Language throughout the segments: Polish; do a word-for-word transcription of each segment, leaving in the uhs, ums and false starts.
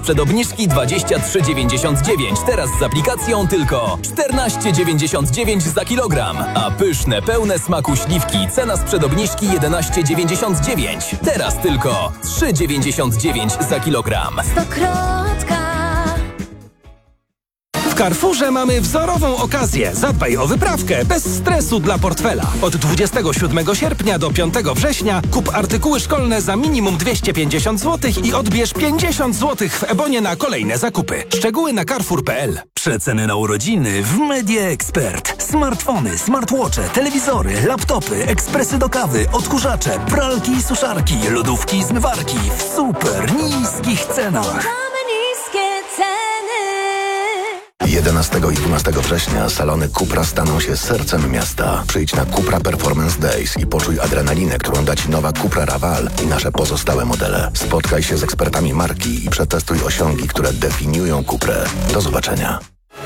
przed obniżki dwadzieścia trzy dziewięćdziesiąt dziewięć. Teraz z aplikacją tylko czternaście dziewięćdziesiąt dziewięć za kilogram. A pyszne, pełne smaku śliwki cena sprzed obniżki jedenaście dziewięćdziesiąt dziewięć. Teraz tylko trzy dziewięćdziesiąt dziewięć za kilogram. Stokrotka. W Carrefourze mamy wzorową okazję. Zadbaj o wyprawkę bez stresu dla portfela. Od dwudziestego siódmego sierpnia do piątego września kup artykuły szkolne za minimum dwieście pięćdziesiąt złotych i odbierz pięćdziesiąt złotych w Ebonie na kolejne zakupy. Szczegóły na carrefour kropka p l. Przeceny na urodziny w Media Expert. Smartfony, smartwatche, telewizory, laptopy, ekspresy do kawy, odkurzacze, pralki i suszarki, lodówki i zmywarki w super niskich cenach. jedenastego i dwunastego września salony Cupra staną się sercem miasta. Przyjdź na Cupra Performance Days i poczuj adrenalinę, którą da Ci nowa Cupra Raval i nasze pozostałe modele. Spotkaj się z ekspertami marki i przetestuj osiągi, które definiują Cuprę. Do zobaczenia.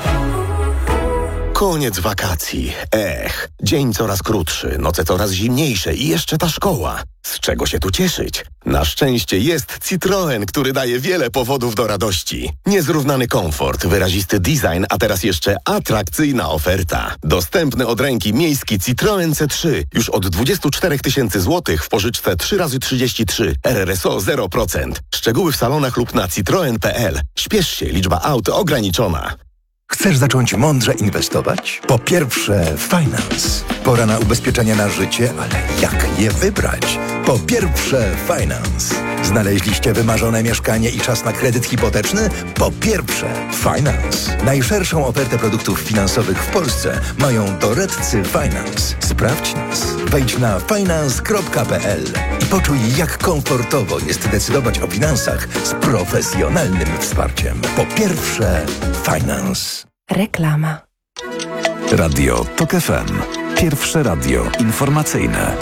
Koniec wakacji. Ech, dzień coraz krótszy, noce coraz zimniejsze i jeszcze ta szkoła. Z czego się tu cieszyć? Na szczęście jest Citroen, który daje wiele powodów do radości. Niezrównany komfort, wyrazisty design, a teraz jeszcze atrakcyjna oferta. Dostępny od ręki miejski Citroen C trzy już od dwadzieścia cztery tysiące złotych w pożyczce trzy razy trzydzieści trzy, R R S O zero procent. Szczegóły w salonach lub na citroen kropka p l. Śpiesz się, liczba aut ograniczona. Chcesz zacząć mądrze inwestować? Po pierwsze, Finance. Pora na ubezpieczenie na życie, ale jak je wybrać? Po pierwsze, Finance. Znaleźliście wymarzone mieszkanie i czas na kredyt hipoteczny? Po pierwsze, Finance. Najszerszą ofertę produktów finansowych w Polsce mają doradcy Finance. Sprawdź nas. Wejdź na finance kropka p l i poczuj, jak komfortowo jest decydować o finansach z profesjonalnym wsparciem. Po pierwsze, Finance. Reklama. Radio Tok F M. Pierwsze radio informacyjne.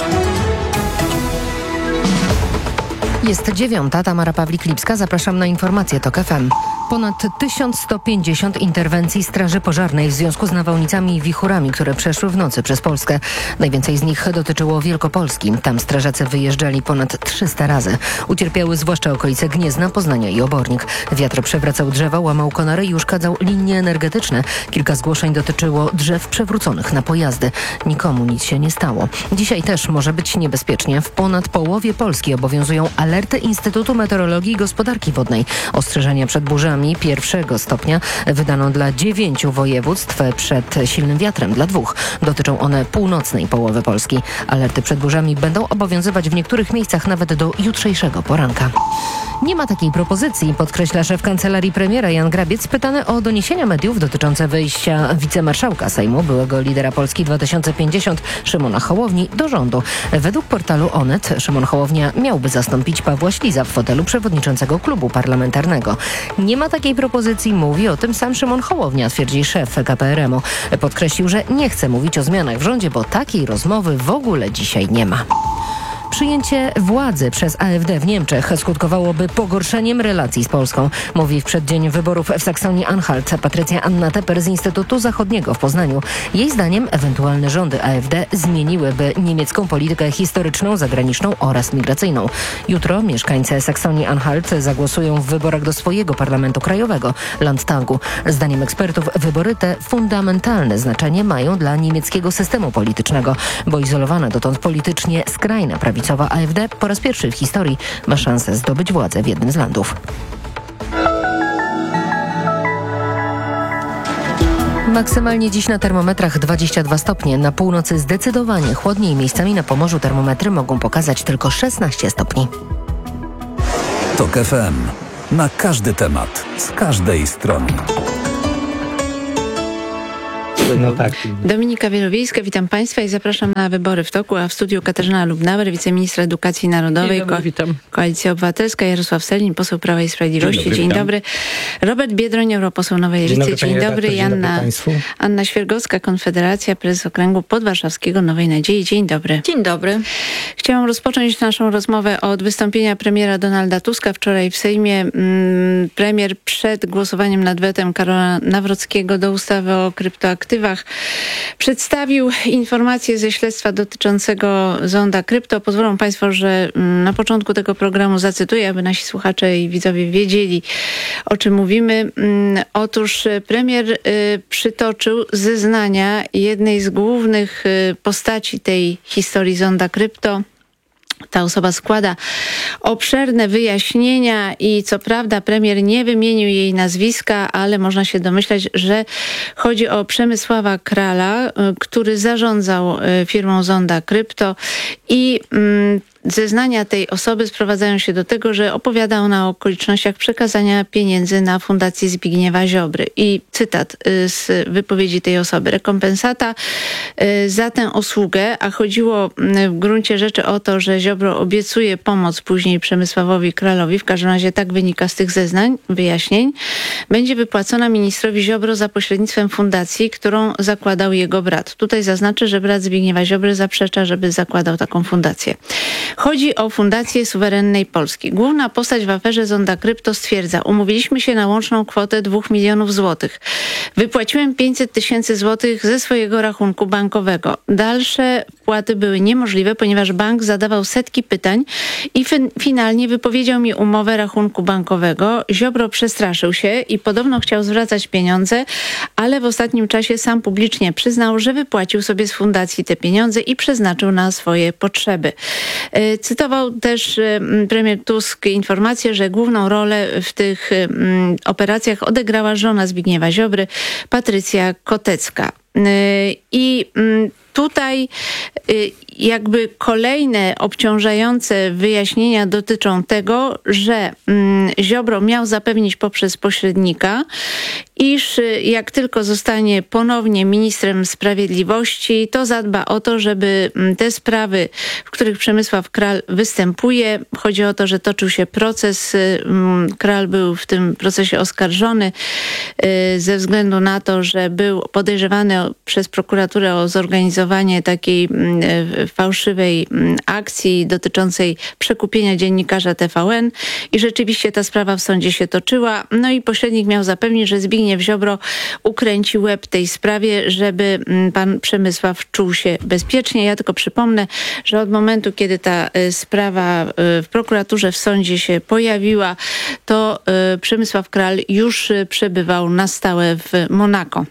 Jest dziewiąta, Tamara Pawlik-Lipska. Zapraszam na informacje Tok F M. Ponad tysiąc sto pięćdziesiąt interwencji Straży Pożarnej w związku z nawałnicami i wichurami, które przeszły w nocy przez Polskę. Najwięcej z nich dotyczyło Wielkopolski. Tam strażacy wyjeżdżali ponad trzysta razy. Ucierpiały zwłaszcza okolice Gniezna, Poznania i Obornik. Wiatr przewracał drzewa, łamał konary i uszkadzał linie energetyczne. Kilka zgłoszeń dotyczyło drzew przewróconych na pojazdy. Nikomu nic się nie stało. Dzisiaj też może być niebezpiecznie. W ponad połowie Polski obowiązują alerty Instytutu Meteorologii i Gospodarki Wodnej. Ostrzeżenia przed burzami pierwszego stopnia wydano dla dziewięciu województw, przed silnym wiatrem dla dwóch. Dotyczą one północnej połowy Polski. Alerty przed burzami będą obowiązywać w niektórych miejscach nawet do jutrzejszego poranka. Nie ma takiej propozycji, podkreśla szef kancelarii premiera Jan Grabiec, pytany o doniesienia mediów dotyczące wyjścia wicemarszałka Sejmu, byłego lidera Polski dwa tysiące pięćdziesiąt Szymona Hołowni do rządu. Według portalu Onet Szymon Hołownia miałby zastąpić Pawła Śliza w fotelu przewodniczącego klubu parlamentarnego. Nie ma takiej propozycji, mówi o tym sam Szymon Hołownia, twierdzi szef K P R M-u. Podkreślił, że nie chce mówić o zmianach w rządzie, bo takiej rozmowy w ogóle dzisiaj nie ma. Przyjęcie władzy przez A F D w Niemczech skutkowałoby pogorszeniem relacji z Polską, mówi w przeddzień wyborów w Saksonii-Anhalt Patrycja Anna Tepper z Instytutu Zachodniego w Poznaniu. Jej zdaniem ewentualne rządy A F D zmieniłyby niemiecką politykę historyczną, zagraniczną oraz migracyjną. Jutro mieszkańcy Saksonii-Anhalt zagłosują w wyborach do swojego parlamentu krajowego, Landtagu. Zdaniem ekspertów wybory te fundamentalne znaczenie mają dla niemieckiego systemu politycznego, bo izolowana dotąd politycznie skrajna prawica A F D po raz pierwszy w historii ma szansę zdobyć władzę w jednym z landów. Maksymalnie dziś na termometrach dwadzieścia dwa stopnie. Na północy zdecydowanie chłodniej. Miejscami na Pomorzu termometry mogą pokazać tylko szesnaście stopni. Tok F M. Na każdy temat. Z każdej strony. No tak. Dominika Wielowiejska, witam Państwa i zapraszam na Wybory w toku, a w studiu Katarzyna Lubnauer, wiceministra edukacji narodowej, dobry, witam. Koalicja Obywatelska, Jarosław Sellin, poseł Prawa i Sprawiedliwości. Dzień dobry. Dzień dobry. Robert Biedroń, europoseł Nowej Lewicy. Dzień dobry. Dzień dobry. I Anna, Anna Świergowska, Konfederacja, prezes Okręgu Podwarszawskiego Nowej Nadziei. Dzień dobry. Dzień dobry. Chciałam rozpocząć naszą rozmowę od wystąpienia premiera Donalda Tuska wczoraj w Sejmie. Mm, premier przed głosowaniem nad wetem Karola Nawrockiego do ustawy o kryptoaktywach aktywach przedstawił informacje ze śledztwa dotyczącego Zonda Krypto. Pozwolą Państwo, że na początku tego programu zacytuję, aby nasi słuchacze i widzowie wiedzieli, o czym mówimy. Otóż premier przytoczył zeznania jednej z głównych postaci tej historii Zonda Krypto. Ta osoba składa obszerne wyjaśnienia i co prawda premier nie wymienił jej nazwiska, ale można się domyślać, że chodzi o Przemysława Krala, który zarządzał firmą Zonda Krypto i mm, zeznania tej osoby sprowadzają się do tego, że opowiada ona o okolicznościach przekazania pieniędzy na Fundację Zbigniewa Ziobry. I cytat z wypowiedzi tej osoby. Rekompensata za tę usługę, a chodziło w gruncie rzeczy o to, że Ziobro obiecuje pomoc później Przemysławowi Kralowi, w każdym razie tak wynika z tych zeznań, wyjaśnień, będzie wypłacona ministrowi Ziobro za pośrednictwem fundacji, którą zakładał jego brat. Tutaj zaznaczę, że brat Zbigniewa Ziobry zaprzecza, żeby zakładał taką fundację. Chodzi o Fundację Suwerennej Polski. Główna postać w aferze Zonda Krypto stwierdza: umówiliśmy się na łączną kwotę dwóch milionów złotych. Wypłaciłem pięćset tysięcy złotych ze swojego rachunku bankowego. Dalsze wpłaty były niemożliwe, ponieważ bank zadawał setki pytań i fin- finalnie wypowiedział mi umowę rachunku bankowego. Ziobro przestraszył się i podobno chciał zwracać pieniądze, ale w ostatnim czasie sam publicznie przyznał, że wypłacił sobie z fundacji te pieniądze i przeznaczył na swoje potrzeby. Cytował też premier Tusk informację, że główną rolę w tych operacjach odegrała żona Zbigniewa Ziobry, Patrycja Kotecka. I tutaj jakby kolejne obciążające wyjaśnienia dotyczą tego, że Ziobro miał zapewnić poprzez pośrednika, iż jak tylko zostanie ponownie ministrem sprawiedliwości, to zadba o to, żeby te sprawy, w których Przemysław Kral występuje, chodzi o to, że toczył się proces, Kral był w tym procesie oskarżony ze względu na to, że był podejrzewany przez prokuraturę o zorganizowanie takiej fałszywej akcji dotyczącej przekupienia dziennikarza T V N i rzeczywiście ta sprawa w sądzie się toczyła. No i pośrednik miał zapewnić, że Zbigniew Ziobro ukręci łeb tej sprawie, żeby pan Przemysław czuł się bezpiecznie. Ja tylko przypomnę, że od momentu, kiedy ta sprawa w prokuraturze, w sądzie się pojawiła, to Przemysław Kral już przebywał na stałe w Monako.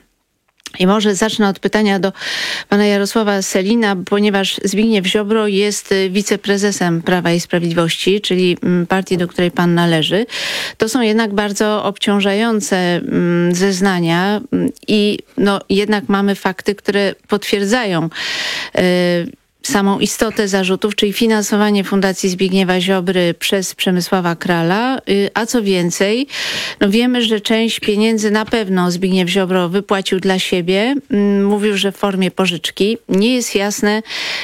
I może zacznę od pytania do pana Jarosława Sellina, ponieważ Zbigniew Ziobro jest wiceprezesem Prawa i Sprawiedliwości, czyli partii, do której pan należy. To są jednak bardzo obciążające zeznania i no, jednak mamy fakty, które potwierdzają yy, samą istotę zarzutów, czyli finansowanie Fundacji Zbigniewa Ziobry przez Przemysława Krala, a co więcej, no wiemy, że część pieniędzy na pewno Zbigniew Ziobro wypłacił dla siebie. Mówił, że w formie pożyczki. Nie jest jasne,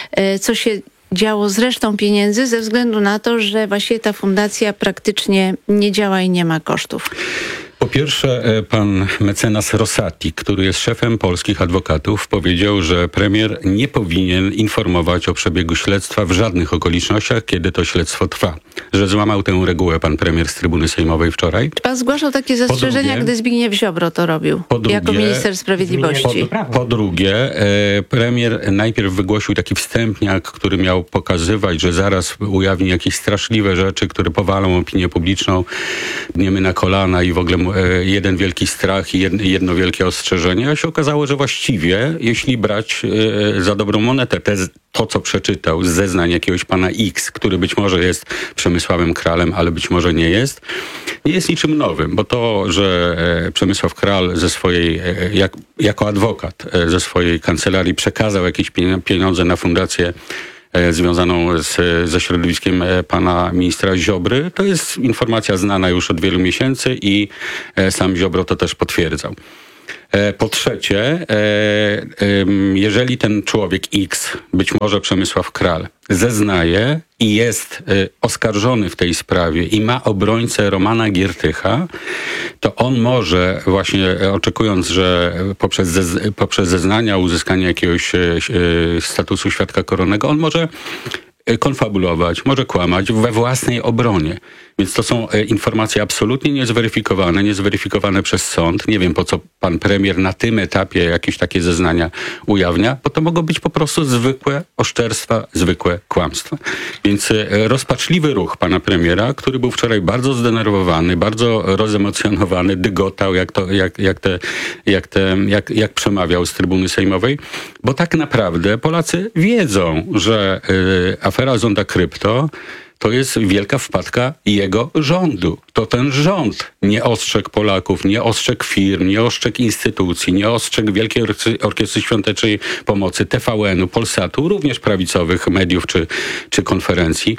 co się działo z resztą pieniędzy, ze względu na to, że właściwie ta fundacja praktycznie nie działa i nie ma kosztów. Po pierwsze, pan mecenas Rosati, który jest szefem polskich adwokatów, powiedział, że premier nie powinien informować o przebiegu śledztwa w żadnych okolicznościach, kiedy to śledztwo trwa. Że złamał tę regułę pan premier z trybuny sejmowej wczoraj. Czy pan zgłaszał takie zastrzeżenia, drugie, gdy Zbigniew Ziobro to robił, drugie, jako minister sprawiedliwości? Po, po drugie, e, premier najpierw wygłosił taki wstępniak, który miał pokazywać, że zaraz ujawni jakieś straszliwe rzeczy, które powalą opinię publiczną, dniemy na kolana i w ogóle jeden wielki strach i jedno wielkie ostrzeżenie, a się okazało, że właściwie, jeśli brać za dobrą monetę te, to, co przeczytał z zeznań jakiegoś pana X, który być może jest Przemysławem Kralem, ale być może nie jest, nie jest niczym nowym, bo to, że Przemysław Kral ze swojej, jak, jako adwokat ze swojej kancelarii przekazał jakieś pieniądze na fundację związaną z, ze środowiskiem pana ministra Ziobry. To jest informacja znana już od wielu miesięcy i sam Ziobro to też potwierdzał. Po trzecie, jeżeli ten człowiek X, być może Przemysław Kral, zeznaje i jest oskarżony w tej sprawie i ma obrońcę Romana Giertycha, to on może właśnie oczekując, że poprzez, zez, poprzez zeznania uzyskanie jakiegoś statusu świadka koronnego, on może konfabulować, może kłamać we własnej obronie. Więc to są e, informacje absolutnie niezweryfikowane, niezweryfikowane przez sąd. Nie wiem, po co pan premier na tym etapie jakieś takie zeznania ujawnia, bo to mogą być po prostu zwykłe oszczerstwa, zwykłe kłamstwa. Więc e, rozpaczliwy ruch pana premiera, który był wczoraj bardzo zdenerwowany, bardzo rozemocjonowany, dygotał, jak, to, jak, jak, te, jak, te, jak, jak przemawiał z trybuny sejmowej, bo tak naprawdę Polacy wiedzą, że e, afera Zonda Krypto to jest wielka wpadka jego rządu. To ten rząd nie ostrzegł Polaków, nie ostrzegł firm, nie ostrzegł instytucji, nie ostrzegł Wielkiej Orkiestry Świątecznej Pomocy, T V N-u, Polsatu, również prawicowych mediów czy, czy konferencji.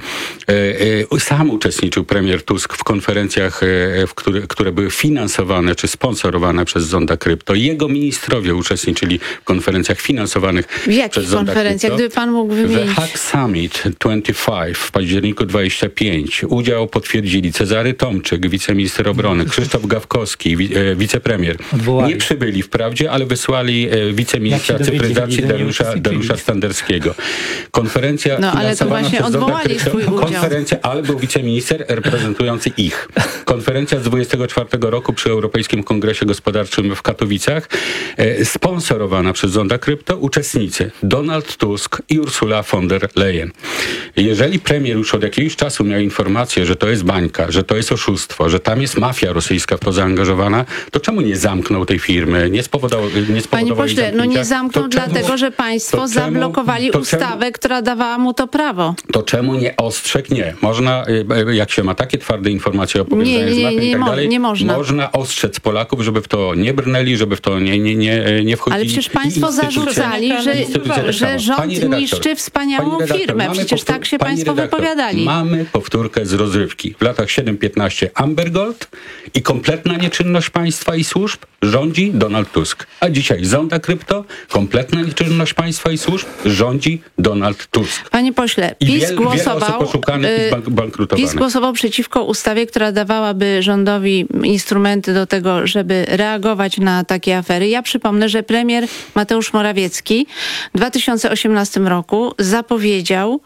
Sam uczestniczył premier Tusk w konferencjach, w które, które były finansowane czy sponsorowane przez Zonda Krypto. Jego ministrowie uczestniczyli w konferencjach finansowanych w jakich przez Zonda konferencjach? Krypto. Gdyby pan mógł wymienić? The Hack Summit dwadzieścia pięć w październiku dwudziestym piątym. Udział potwierdzili Cezary Tomczyk, wiceminister obrony, Krzysztof Gawkowski, wi- e, wicepremier. Odwołali. Nie przybyli wprawdzie, ale wysłali e, wiceministra cyfryzacji Dariusza, Dariusza Standerskiego. Konferencja No ale to właśnie odwołali swój udział. Konferencja, ale był wiceminister reprezentujący ich. Konferencja z dwudziestego czwartego roku przy Europejskim Kongresie Gospodarczym w Katowicach, e, sponsorowana przez Zonda Krypto, uczestnicy Donald Tusk i Ursula von der Leyen. Jeżeli premier już od jakiegoś czasu miał informację, że to jest bańka, że to jest oszustwo, że tam jest mafia rosyjska w to zaangażowana, to czemu nie zamknął tej firmy? Nie spowodował, nie spowodował Panie pośle, no nie zamknął to dlatego, czemu, że państwo to zablokowali to ustawę, czemu, która dawała mu to prawo. To czemu nie ostrzegł? Nie. Można, jak się ma takie twarde informacje o powiązaniu z mafią i tak mo- dalej, nie można. można ostrzec Polaków, żeby w to nie brnęli, żeby w to nie, nie, nie, nie wchodzili. Ale przecież państwo zarzucali, że, że rząd redaktor, niszczy wspaniałą redaktor, firmę. Przecież powtór- tak się pani państwo redaktor, wypowiadali. Mamy powtórkę z rozrywki. W latach siedem piętnaście Amber Gold i kompletna nieczynność państwa i służb rządzi Donald Tusk. A dzisiaj Zonda Krypto, kompletna nieczynność państwa i służb rządzi Donald Tusk. Panie pośle, I PiS wiel, głosował, i bank, bankrutowanych. PiS głosował przeciwko ustawie, która dawałaby rządowi instrumenty do tego, żeby reagować na takie afery. Ja przypomnę, że premier Mateusz Morawiecki w dwa tysiące osiemnastym roku zapowiedział,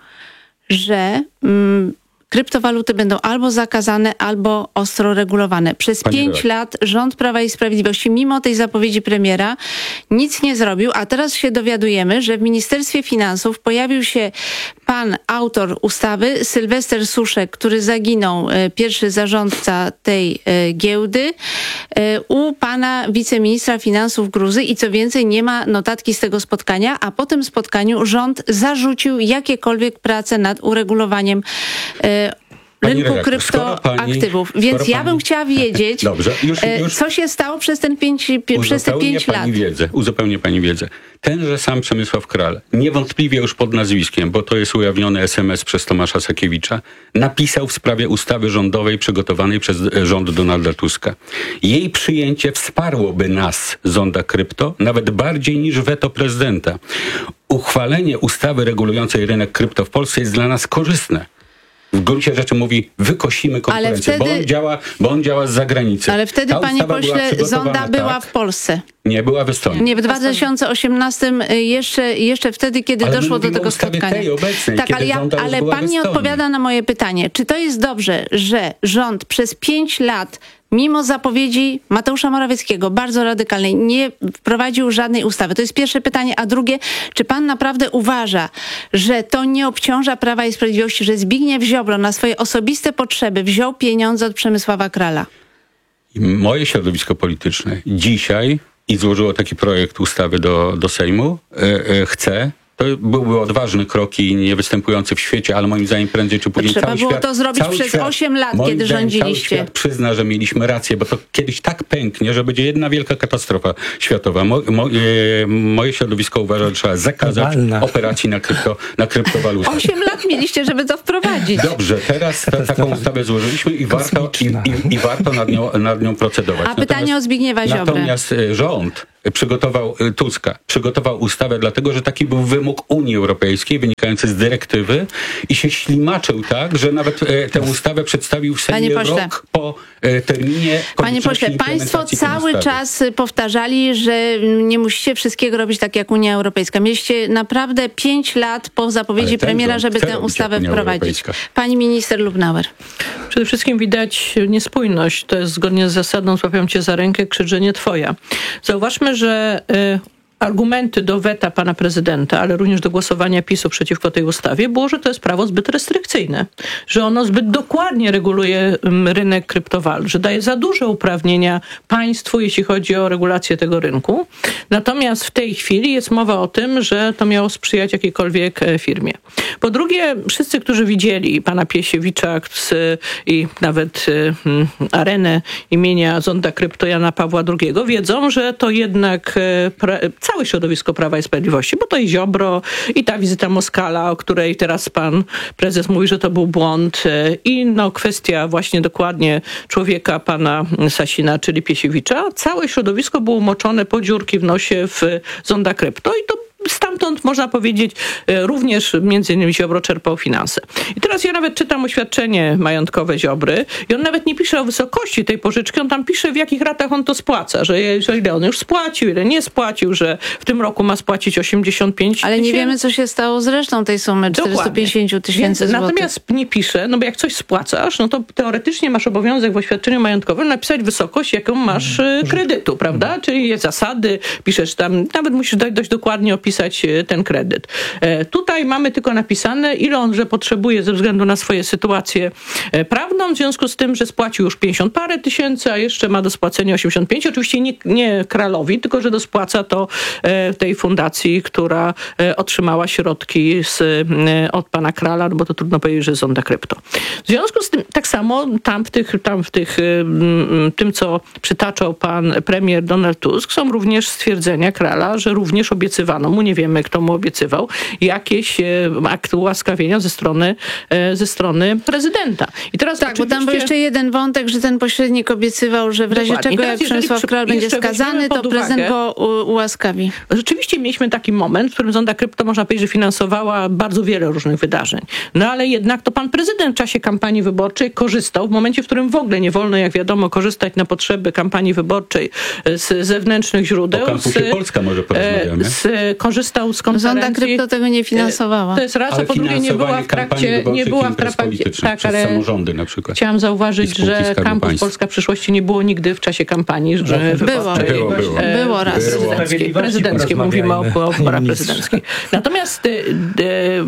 że mm, kryptowaluty będą albo zakazane, albo ostro regulowane. Przez Pani pięć redaktor. lat rząd Prawa i Sprawiedliwości, mimo tej zapowiedzi premiera, nic nie zrobił, a teraz się dowiadujemy, że w Ministerstwie Finansów pojawił się pan autor ustawy, Sylwester Suszek, który zaginął, e, pierwszy zarządca tej e, giełdy, e, u pana wiceministra finansów Gruzy i co więcej, nie ma notatki z tego spotkania, a po tym spotkaniu rząd zarzucił jakiekolwiek prace nad uregulowaniem e, Pani rynku redaktor, skoro pani- kryptoaktywów. skoro Więc ja pani- bym chciała wiedzieć, Dobrze, już- e, już- co się stało przez, ten pięć, pi- przez te Uzupełnię pięć lat. pani wiedzę, uzupełnię pani wiedzę. Tenże sam Przemysław Kral, niewątpliwie już pod nazwiskiem, bo to jest ujawniony es em es przez Tomasza Sakiewicza, napisał w sprawie ustawy rządowej przygotowanej przez rząd Donalda Tuska. Jej przyjęcie wsparłoby nas, Zonda Krypto, nawet bardziej niż weto prezydenta. Uchwalenie ustawy regulującej rynek krypto w Polsce jest dla nas korzystne. W gruncie rzeczy mówi, wykosimy konkurencję, wtedy- bo, on działa, bo on działa z zagranicy. Ale wtedy, Ta panie ustawa była pośle, przygotowana Zonda była tak, w Polsce. Nie, była w Estonii. Nie, w dwa tysiące osiemnastym y, jeszcze, jeszcze wtedy, kiedy Ale my doszło do mówimy o tego ustawie spotkania. tej obecnej, tak, kiedy ale, ja, Zonda już ale była pan w nie Estonii. odpowiada na moje pytanie. Czy to jest dobrze, że rząd przez pięć lat, mimo zapowiedzi Mateusza Morawieckiego, bardzo radykalnej, nie wprowadził żadnej ustawy? To jest pierwsze pytanie. A drugie, czy pan naprawdę uważa, że to nie obciąża Prawa i Sprawiedliwości, że Zbigniew Ziobro na swoje osobiste potrzeby wziął pieniądze od Przemysława Krala? I moje środowisko polityczne dzisiaj i złożyło taki projekt ustawy do, do Sejmu, e, e, chce. To byłby odważny krok i nie występujący w świecie, ale moim zdaniem prędzej czy później trzeba cały było świat, to zrobić cały przez świat, osiem lat, moim kiedy zdaniem rządziliście. Cały świat przyzna, że mieliśmy rację, bo to kiedyś tak pęknie, że będzie jedna wielka katastrofa światowa. Mo, mo, e, moje środowisko uważa, że trzeba zakazać Globalna. operacji na, krypto, na kryptowalutach. Osiem lat mieliście, żeby to wprowadzić. Dobrze, teraz ta, taką ustawę złożyliśmy i warto, i, i, i warto nad nią, nad nią procedować. A pytanie o Zbigniewa Ziobrę. Natomiast e, rząd przygotował Tuska, przygotował ustawę dlatego, że taki był wymóg Unii Europejskiej wynikający z dyrektywy i się ślimaczył tak, że nawet tę ustawę przedstawił w Sejmie rok po terminie. Panie pośle, państwo cały czas powtarzali, że nie musicie wszystkiego robić tak jak Unia Europejska. Mieliście naprawdę pięć lat po zapowiedzi premiera, żeby tę ustawę wprowadzić. Pani minister Lubnauer. Przede wszystkim widać niespójność. To jest zgodnie z zasadą złapią cię za rękę, krzycz, że nie twoja. Zauważmy, że y, argumenty do weta pana prezydenta, ale również do głosowania PiSu przeciwko tej ustawie było, że to jest prawo zbyt restrykcyjne, że ono zbyt dokładnie reguluje rynek kryptowalut, że daje za duże uprawnienia państwu, jeśli chodzi o regulację tego rynku. Natomiast w tej chwili jest mowa o tym, że to miało sprzyjać jakiejkolwiek firmie. Po drugie, wszyscy, którzy widzieli pana Piesiewicza i nawet hmm, arenę imienia Zonda Krypto Jana Pawła drugiego, wiedzą, że to jednak pra- całe środowisko Prawa i Sprawiedliwości, bo to i Ziobro, i ta wizyta Moskala, o której teraz pan prezes mówi, że to był błąd, i no kwestia właśnie dokładnie człowieka pana Sasina, czyli Piesiewicza. Całe środowisko było umoczone po dziurki w nosie w Zonda Krypto i to stamtąd, można powiedzieć, również między innymi Ziobro czerpał finanse. I teraz ja nawet czytam oświadczenie majątkowe Ziobry i on nawet nie pisze o wysokości tej pożyczki, on tam pisze, w jakich ratach on to spłaca, że, że ile on już spłacił, ile nie spłacił, że w tym roku ma spłacić osiemdziesiąt pięć tysięcy. Ale nie wiemy, co się stało z resztą tej sumy, czterysta pięćdziesiąt tysięcy złotych. Natomiast nie pisze, no bo jak coś spłacasz, no to teoretycznie masz obowiązek w oświadczeniu majątkowym napisać wysokość, jaką masz kredytu, prawda? Czyli zasady, piszesz tam, nawet musisz dać dość dokładnie opisać ten kredyt. Tutaj mamy tylko napisane, ile on, że potrzebuje ze względu na swoje sytuację prawną, w związku z tym, że spłacił już pięćdziesiąt parę tysięcy, a jeszcze ma do spłacenia osiemdziesiąt pięć. Oczywiście nie, nie Kralowi, tylko że dospłaca to tej fundacji, która otrzymała środki z, od pana Krala, no bo to trudno powiedzieć, że Zonda Krypto. W związku z tym, tak samo tam w tych, tam w tych tym, co przytaczał pan premier Donald Tusk, są również stwierdzenia Krala, że również obiecywano mu, nie wiemy, kto mu obiecywał, jakieś e, akty ułaskawienia ze strony, e, ze strony prezydenta. I teraz tak, oczywiście... bo tam był jeszcze jeden wątek, że ten pośrednik obiecywał, że w razie Dokładnie. czego, jak Przemysław Kral będzie skazany, to prezydent go u, ułaskawi. Rzeczywiście mieliśmy taki moment, w którym Zonda Krypto, można powiedzieć, że finansowała bardzo wiele różnych wydarzeń. No ale jednak to pan prezydent w czasie kampanii wyborczej korzystał, w momencie, w którym w ogóle nie wolno, jak wiadomo, korzystać na potrzeby kampanii wyborczej z zewnętrznych źródeł. O kampusie z, Polska może porozmawiamy. Z, korzystał z konferencji. Zonda Krypto tego nie finansowała. To jest raz, a po drugie nie była w trakcie, nie była w trakcie, tak, ale samorządy na przykład. Chciałam zauważyć, że Kampus państw. Polska Przyszłości nie było nigdy w czasie kampanii było. Było, było, było. było raz. Prezydenckiej, prezydenckiej mówimy o, o wyborach prezydenckich. Natomiast y, y, y,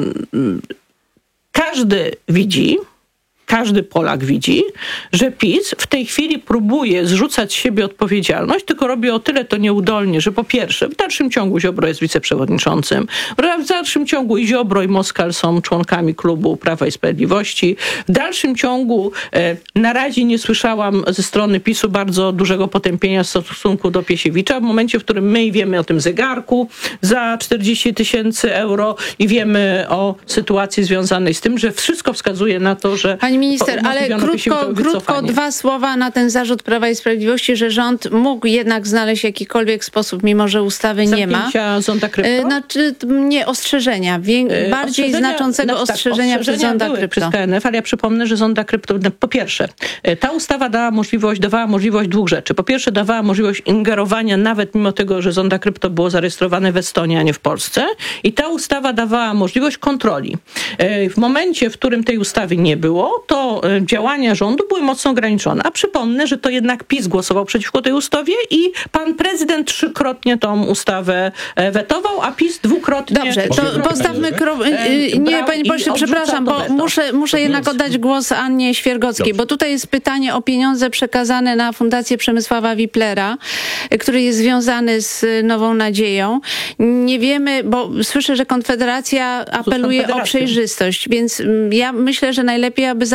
każdy widzi, każdy Polak widzi, że PiS w tej chwili próbuje zrzucać z siebie odpowiedzialność, tylko robi o tyle to nieudolnie, że po pierwsze, w dalszym ciągu Ziobro jest wiceprzewodniczącym, w dalszym ciągu i Ziobro i Moskal są członkami klubu Prawa i Sprawiedliwości. W dalszym ciągu e, na razie nie słyszałam ze strony PiSu bardzo dużego potępienia w stosunku do Piesiewicza. W momencie, w którym my wiemy o tym zegarku za czterdzieści tysięcy euro i wiemy o sytuacji związanej z tym, że wszystko wskazuje na to, że Pani minister, ale krótko, krótko dwa słowa na ten zarzut Prawa i Sprawiedliwości, że rząd mógł jednak znaleźć jakikolwiek sposób, mimo że ustawy nie ma. Zonda Krypto? Znaczy, nie, ostrzeżenia. Wię- bardziej ostrzeżenia, znaczącego znaczy, ostrzeżenia tak, przez Zonda Krypto. Przez K N F, ale ja przypomnę, że Zonda Krypto, po pierwsze, ta ustawa dała możliwość, dawała możliwość dwóch rzeczy. Po pierwsze, dawała możliwość ingerowania, nawet mimo tego, że Zonda Krypto było zarejestrowane w Estonii, a nie w Polsce. I ta ustawa dawała możliwość kontroli. W momencie, w którym tej ustawy nie było, to działania rządu były mocno ograniczone. A przypomnę, że to jednak PiS głosował przeciwko tej ustawie i pan prezydent trzykrotnie tą ustawę wetował, a PiS dwukrotnie... Dobrze, to postawmy... Kro... Nie, panie pośle, przepraszam, bo muszę, muszę jednak oddać głos Annie Świergockiej, Dobrze. Bo tutaj jest pytanie o pieniądze przekazane na Fundację Przemysława Wiplera, który jest związany z Nową Nadzieją. Nie wiemy, bo słyszę, że Konfederacja apeluje o przejrzystość, więc ja myślę, że najlepiej, aby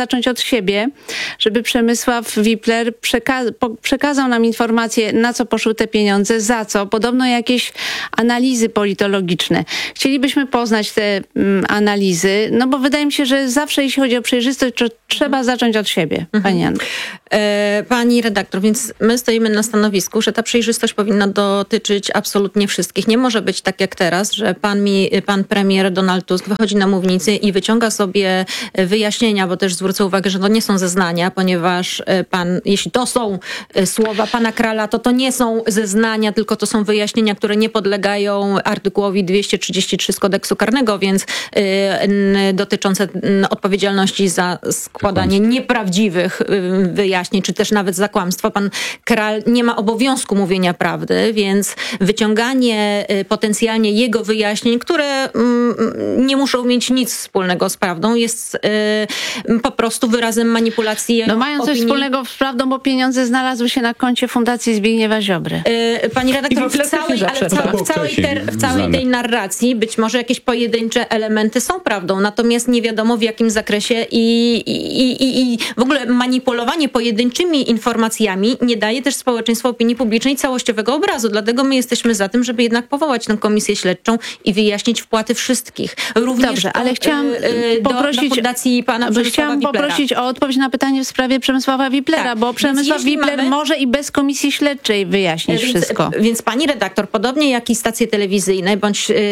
zacząć od siebie, żeby Przemysław Wipler przeka- po- przekazał nam informację, na co poszły te pieniądze, za co. Podobno jakieś analizy politologiczne. Chcielibyśmy poznać te mm, analizy, no bo wydaje mi się, że zawsze jeśli chodzi o przejrzystość, to trzeba zacząć od siebie. Mhm. Pani Anna. E, pani redaktor, więc my stoimy na stanowisku, że ta przejrzystość powinna dotyczyć absolutnie wszystkich. Nie może być tak jak teraz, że pan, mi, pan premier Donald Tusk wychodzi na mównicę i wyciąga sobie wyjaśnienia, bo też zwrócę uwagę, że to nie są zeznania, ponieważ pan, jeśli to są słowa pana Krala, to to nie są zeznania, tylko to są wyjaśnienia, które nie podlegają artykułowi dwieście trzydzieści trzy z kodeksu karnego, więc y, dotyczące y, odpowiedzialności za składanie nieprawdziwych y, wyjaśnień, czy też nawet za kłamstwo. Pan Kral nie ma obowiązku mówienia prawdy, więc wyciąganie y, potencjalnie jego wyjaśnień, które y, nie muszą mieć nic wspólnego z prawdą, jest y, po prostu wyrazem manipulacji. No mają opinii. coś wspólnego z prawdą, bo pieniądze znalazły się na koncie Fundacji Zbigniewa Ziobry. Y, pani redaktor, w całej, ale w, ca- w całej, ter, w całej tej narracji być może jakieś pojedyncze elementy są prawdą, natomiast nie wiadomo w jakim zakresie i, i, i, i w ogóle manipulowanie pojedynczymi informacjami nie daje też społeczeństwu opinii publicznej całościowego obrazu. Dlatego my jesteśmy za tym, żeby jednak powołać tę komisję śledczą i wyjaśnić wpłaty wszystkich. Również Dobrze, to, ale chciałam y, y, poprosić, do, do fundacji pana Przemysława chciałam Wiplera. poprosić o odpowiedź na pytanie w sprawie Przemysława Wiplera, tak, bo Przemysław Wipler mamy... może i bez komisji śledczej wyjaśnić więc, wszystko. Więc pani redaktor, podobnie jak i stacje telewizyjne, bądź yy,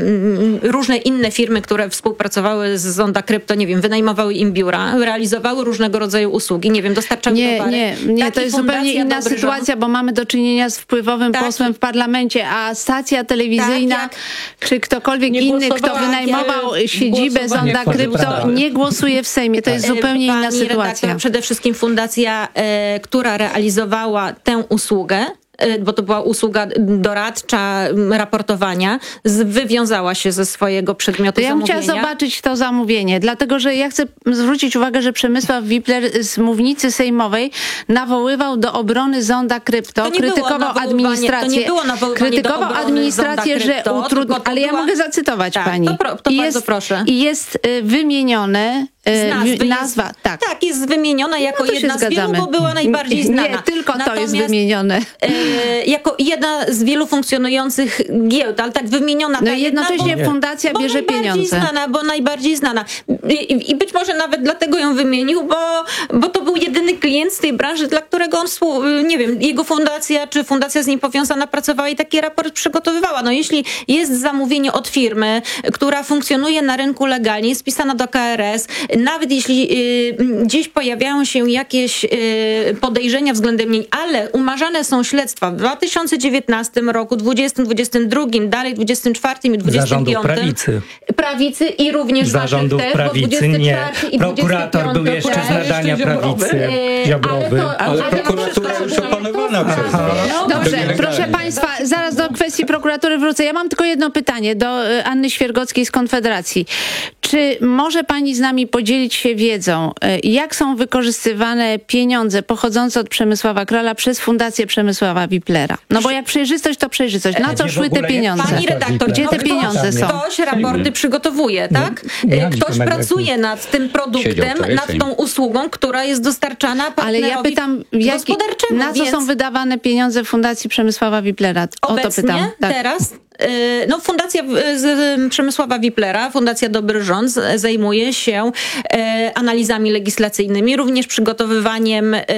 różne inne firmy, które współpracowały z Zonda Krypto, nie wiem, wynajmowały im biura, realizowały różnego rodzaju usługi, nie wiem, dostarczały Nie, towary. nie, nie, Tak, to i jest zupełnie Fundacja inna Dobry sytuacja, Rząd. bo mamy do czynienia z wpływowym Tak. posłem w parlamencie, a stacja telewizyjna, Tak, czy ktokolwiek Nie inny, kto głosowała, wynajmował nie siedzibę głosowanie Zonda Krypto, nie głosuje w Sejmie. To jest zupełnie inna Pani sytuacja. redaktor, przede wszystkim fundacja, e, która realizowała tę usługę, bo to była usługa doradcza, raportowania, wywiązała się ze swojego przedmiotu to ja bym zamówienia. chciała zobaczyć to zamówienie, dlatego że ja chcę zwrócić uwagę, że Przemysław Wipler z mównicy sejmowej nawoływał do obrony Zonda Krypto, To nie było krytykował nawoływanie- administrację, to nie było nawoływanie krytykował do obrony administrację, Zonda że Krypto, utrudnia, tylko to ale ja była- mogę zacytować Tak, pani. to pro- to I bardzo jest, proszę. I jest y, wymienione Z nazwy y, nazwa, jest, tak. tak, jest wymieniona jako No to się jedna z wielu, zgadzamy. bo była najbardziej znana. Nie, tylko to Natomiast, jest wymienione. E, jako jedna z wielu funkcjonujących giełd, ale tak wymieniona. No ta i jedna, jednocześnie bo, fundacja bo bierze najbardziej pieniądze. Znana, bo najbardziej znana. I, I być może nawet dlatego ją wymienił, bo, bo to był jedyny klient z tej branży, dla którego on, nie wiem, jego fundacja czy fundacja z nim powiązana pracowała i taki raport przygotowywała. No jeśli jest zamówienie od firmy, która funkcjonuje na rynku legalnie, jest wpisana do K R S, nawet jeśli y, gdzieś pojawiają się jakieś y, podejrzenia względem niej, ale umarzane są śledztwa w dwa tysiące dziewiętnastym roku, dwudziestym, dwudziestym drugim, dalej dwudziestym czwartym i dwudziestym Zarządów piątym. prawicy. Prawicy i również Zarządów waszych też, bo prawicy, dwudziesty nie. czwarty i Prokurator dwudziesty był jeszcze z piąty nadania prawicy, E, Ziobrowy. ale to- Ale ale to prokuratura wszystko już było opanowana przez was. Dobrze, Nielegalnie. proszę państwa, zaraz do kwestii prokuratury wrócę. Ja mam tylko jedno pytanie do y, Anny Świergockiej z Konfederacji. Czy może pani z nami podzielić się wiedzą, y, jak są wykorzystywane pieniądze pochodzące od Przemysława Krala przez Fundację Przemysława Wiplera? No bo jak przejrzystość, to przejrzystość. Na co Gdzie w szły te ogóle jest pieniądze? Pani redaktor, Gdzie te no, pieniądze ktoś, są? Ktoś raporty przygotowuje, tak? jak Ktoś to pracuje nad tym produktem, Siedział wczoraj nad Sejm. tą usługą, która jest dostarczana Ale partnerowi ja pytam, jaki, gospodarczemu. na co więc są wydawane pieniądze Fundacji Przemysława Wiplera? O obecnie, to pytam. Tak. teraz, y, no Fundacja y, z y, Przemysława Wiplera, Fundacja Dobry Rząd z- zajmuje się y, analizami legislacyjnymi, również przygotowywaniem y,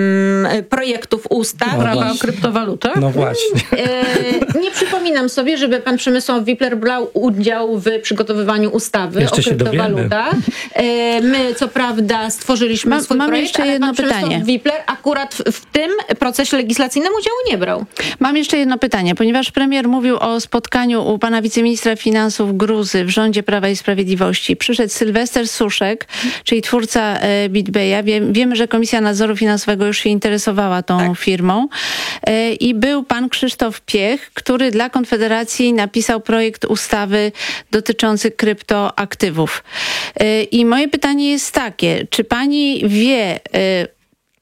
y, projektów ustaw. Prawa i- o kryptowalutach? No właśnie. E, nie przypominam sobie, żeby pan Przemysław Wipler brał udział w przygotowywaniu ustawy Jeszcze o się kryptowalutach. E, my, co prawda, stworzyliśmy Mam- swój mam projekt, jeszcze ale jedno pan Przemysław pytanie. Wipler akurat w, w tym procesie legislacyjnym udziału nie brał. Mam jeszcze jedno pytanie, ponieważ premier mówił o spotkaniu u pana wiceministra finansów Gruzy w rządzie Prawa i Sprawiedliwości. Przyszedł Sylwester Suszek, czyli twórca e, BitBaya. Wie, wiemy, że Komisja Nadzoru Finansowego już się interesowała tą Tak. firmą. E, I był pan Krzysztof Piech, który dla Konfederacji napisał projekt ustawy dotyczący kryptoaktywów. E, I moje pytanie jest takie, czy pani wie, e,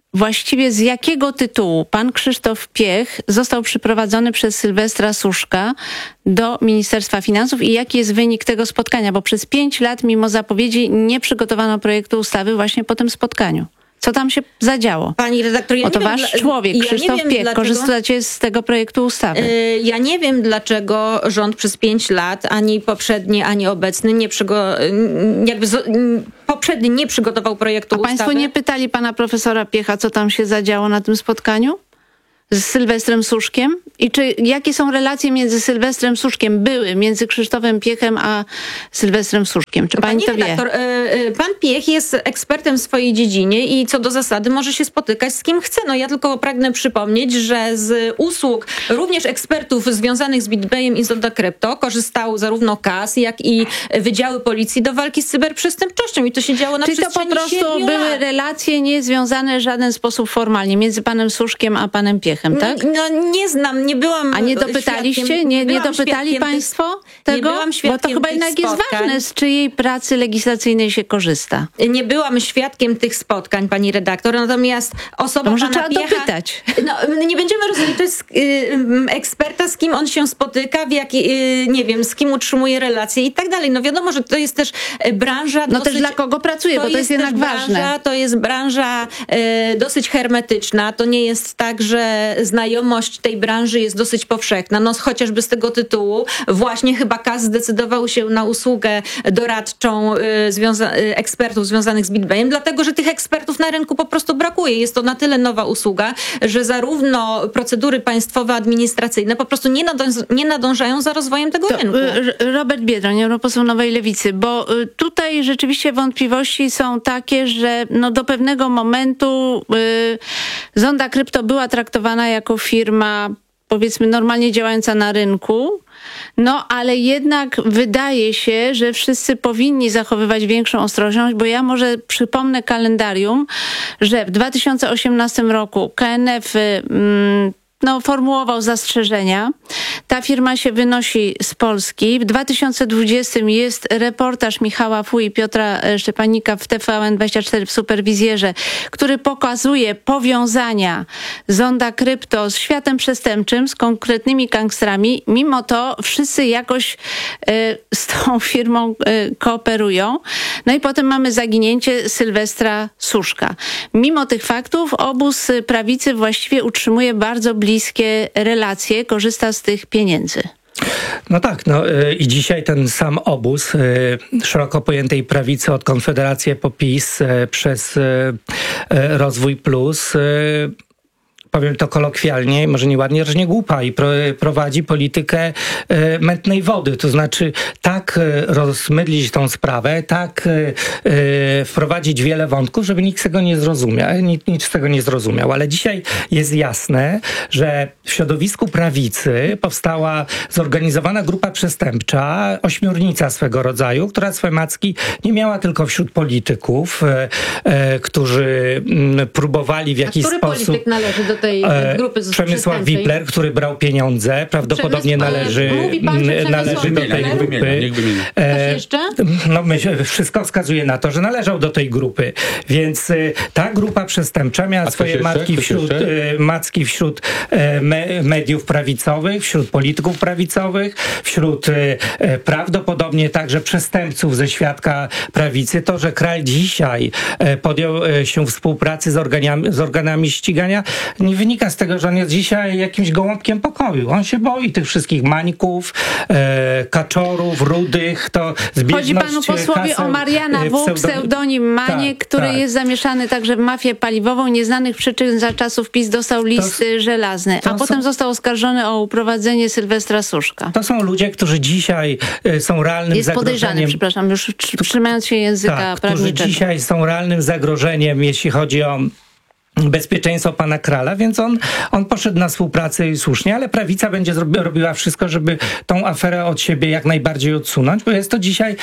właściwie z jakiego tytułu pan Krzysztof Piech został przyprowadzony przez Sylwestra Suszka do Ministerstwa Finansów i jaki jest wynik tego spotkania? Bo przez pięć lat mimo zapowiedzi nie przygotowano projektu ustawy właśnie po tym spotkaniu. Co tam się zadziało? Pani redaktor, ja Oto nie wasz wiem, człowiek, ja Krzysztof Piech, dlaczego... korzystacie z tego projektu ustawy. Yy, ja nie wiem, dlaczego rząd przez pięć lat, ani poprzedni, ani obecny, nie przygo... jakby z... poprzedni nie przygotował projektu A ustawy. państwo nie pytali pana profesora Piecha, co tam się zadziało na tym spotkaniu? Z Sylwestrem Suszkiem? I czy jakie są relacje między Sylwestrem Suszkiem, były między Krzysztofem Piechem a Sylwestrem Suszkiem? Czy pani, pani to redaktor, wie? Pan Piech jest ekspertem w swojej dziedzinie i co do zasady może się spotykać z kim chce. No ja tylko pragnę przypomnieć, że z usług również ekspertów związanych z BitBayem i Zonda Krypto korzystał zarówno K A S, jak i wydziały policji do walki z cyberprzestępczością i to się działo na Czyli przestrzeni to po prostu siedmiu były lat. relacje niezwiązane w żaden sposób formalnie między panem Suszkiem a panem Piechem, tak? No nie znam, nie byłam A nie dopytaliście? Nie, nie dopytali państwo tego? Nie byłam świadkiem Bo to chyba tych jednak jest spotkań. ważne, z czyjej pracy legislacyjnej się korzysta. Nie byłam świadkiem tych spotkań, pani redaktor, natomiast osoba To może pana trzeba Piecha... dopytać. No, nie będziemy rozliczać z, y, eksperta, z kim on się spotyka, w jaki, y, nie wiem, z kim utrzymuje relacje i tak dalej. No wiadomo, że to jest też branża No dosyć, też dla kogo pracuje, to bo to jest, jest jednak branża, ważne. To jest branża y, dosyć hermetyczna. To nie jest tak, że znajomość tej branży jest dosyć powszechna. No chociażby z tego tytułu właśnie chyba K A S zdecydował się na usługę doradczą y, związa- y, ekspertów związanych z BitBayem, dlatego, że tych ekspertów na rynku po prostu brakuje. Jest to na tyle nowa usługa, że zarówno procedury państwowe, administracyjne po prostu nie, nadąż- nie nadążają za rozwojem tego To, rynku. y, Robert Biedroń, europoseł Nowej Lewicy, bo y, tutaj rzeczywiście wątpliwości są takie, że no do pewnego momentu y, Zonda Krypto była traktowana jako firma, powiedzmy, normalnie działająca na rynku, no ale jednak wydaje się, że wszyscy powinni zachowywać większą ostrożność, bo ja może przypomnę kalendarium, że w dwa tysiące osiemnastym roku K N F mm, no, formułował zastrzeżenia. Ta firma się wynosi z Polski. W dwa tysiące dwudziestym jest reportaż Michała Fu i Piotra Szczepanika w T V N dwadzieścia cztery w Superwizjerze, który pokazuje powiązania Zonda Krypto z światem przestępczym, z konkretnymi gangstrami. Mimo to wszyscy jakoś y, z tą firmą y, kooperują. No i potem mamy zaginięcie Sylwestra Suszka. Mimo tych faktów obóz prawicy właściwie utrzymuje bardzo bliskie relacje, korzysta z tych pieniędzy. No tak, no y, i dzisiaj ten sam obóz y, szeroko pojętej prawicy od Konfederacji po PiS y, przez y, y, Rozwój Plus y, powiem to kolokwialnie, może nieładnie, że nie głupa i pro, prowadzi politykę e, mętnej wody. To znaczy tak e, rozmydlić tą sprawę, tak e, wprowadzić wiele wątków, żeby nikt z tego nie zrozumiał, nikt, nikt z tego nie zrozumiał. Ale dzisiaj jest jasne, że w środowisku prawicy powstała zorganizowana grupa przestępcza, ośmiornica swego rodzaju, która swoje macki nie miała tylko wśród polityków, e, e, którzy m, próbowali w jakiś A który sposób... polityk należy do tej grupy Przemysław Wipler, który brał pieniądze, prawdopodobnie Przemysł, należy, mówi pan, że należy do tej niech grupy. wymienia, niech wymienia. Ktoś jeszcze? No myślę, wszystko wskazuje na to, że należał do tej grupy. Więc y, ta grupa przestępcza miała A swoje jeszcze? matki Ktoś wśród, jeszcze? y, macki wśród y, me, mediów prawicowych, wśród polityków prawicowych, wśród y, y, prawdopodobnie także przestępców ze świadka prawicy. To, że kraj dzisiaj y, podjął y, się współpracy z organami, z organami ścigania, nie wynika z tego, że on jest dzisiaj jakimś gołąbkiem pokoju. On się boi tych wszystkich mańków, e, kaczorów, rudych, to zbieżność. Chodzi panu posłowi haseł, o Mariana W., pseudon- pseudonim Maniek, tak, który tak. jest zamieszany także w mafię paliwową. Nieznanych przyczyn za czasów PiS dostał list To- żelazny, a to potem są- został oskarżony o uprowadzenie Sylwestra Suszka. To są ludzie, którzy dzisiaj e, są realnym Jest podejrzany, zagrożeniem. przepraszam, już tr- trzymając się języka Tak, którzy prawniczego. dzisiaj są realnym zagrożeniem, jeśli chodzi o bezpieczeństwo pana Krala, więc on, on poszedł na współpracę i słusznie, ale prawica będzie zrobi, robiła wszystko, żeby tą aferę od siebie jak najbardziej odsunąć, bo jest to dzisiaj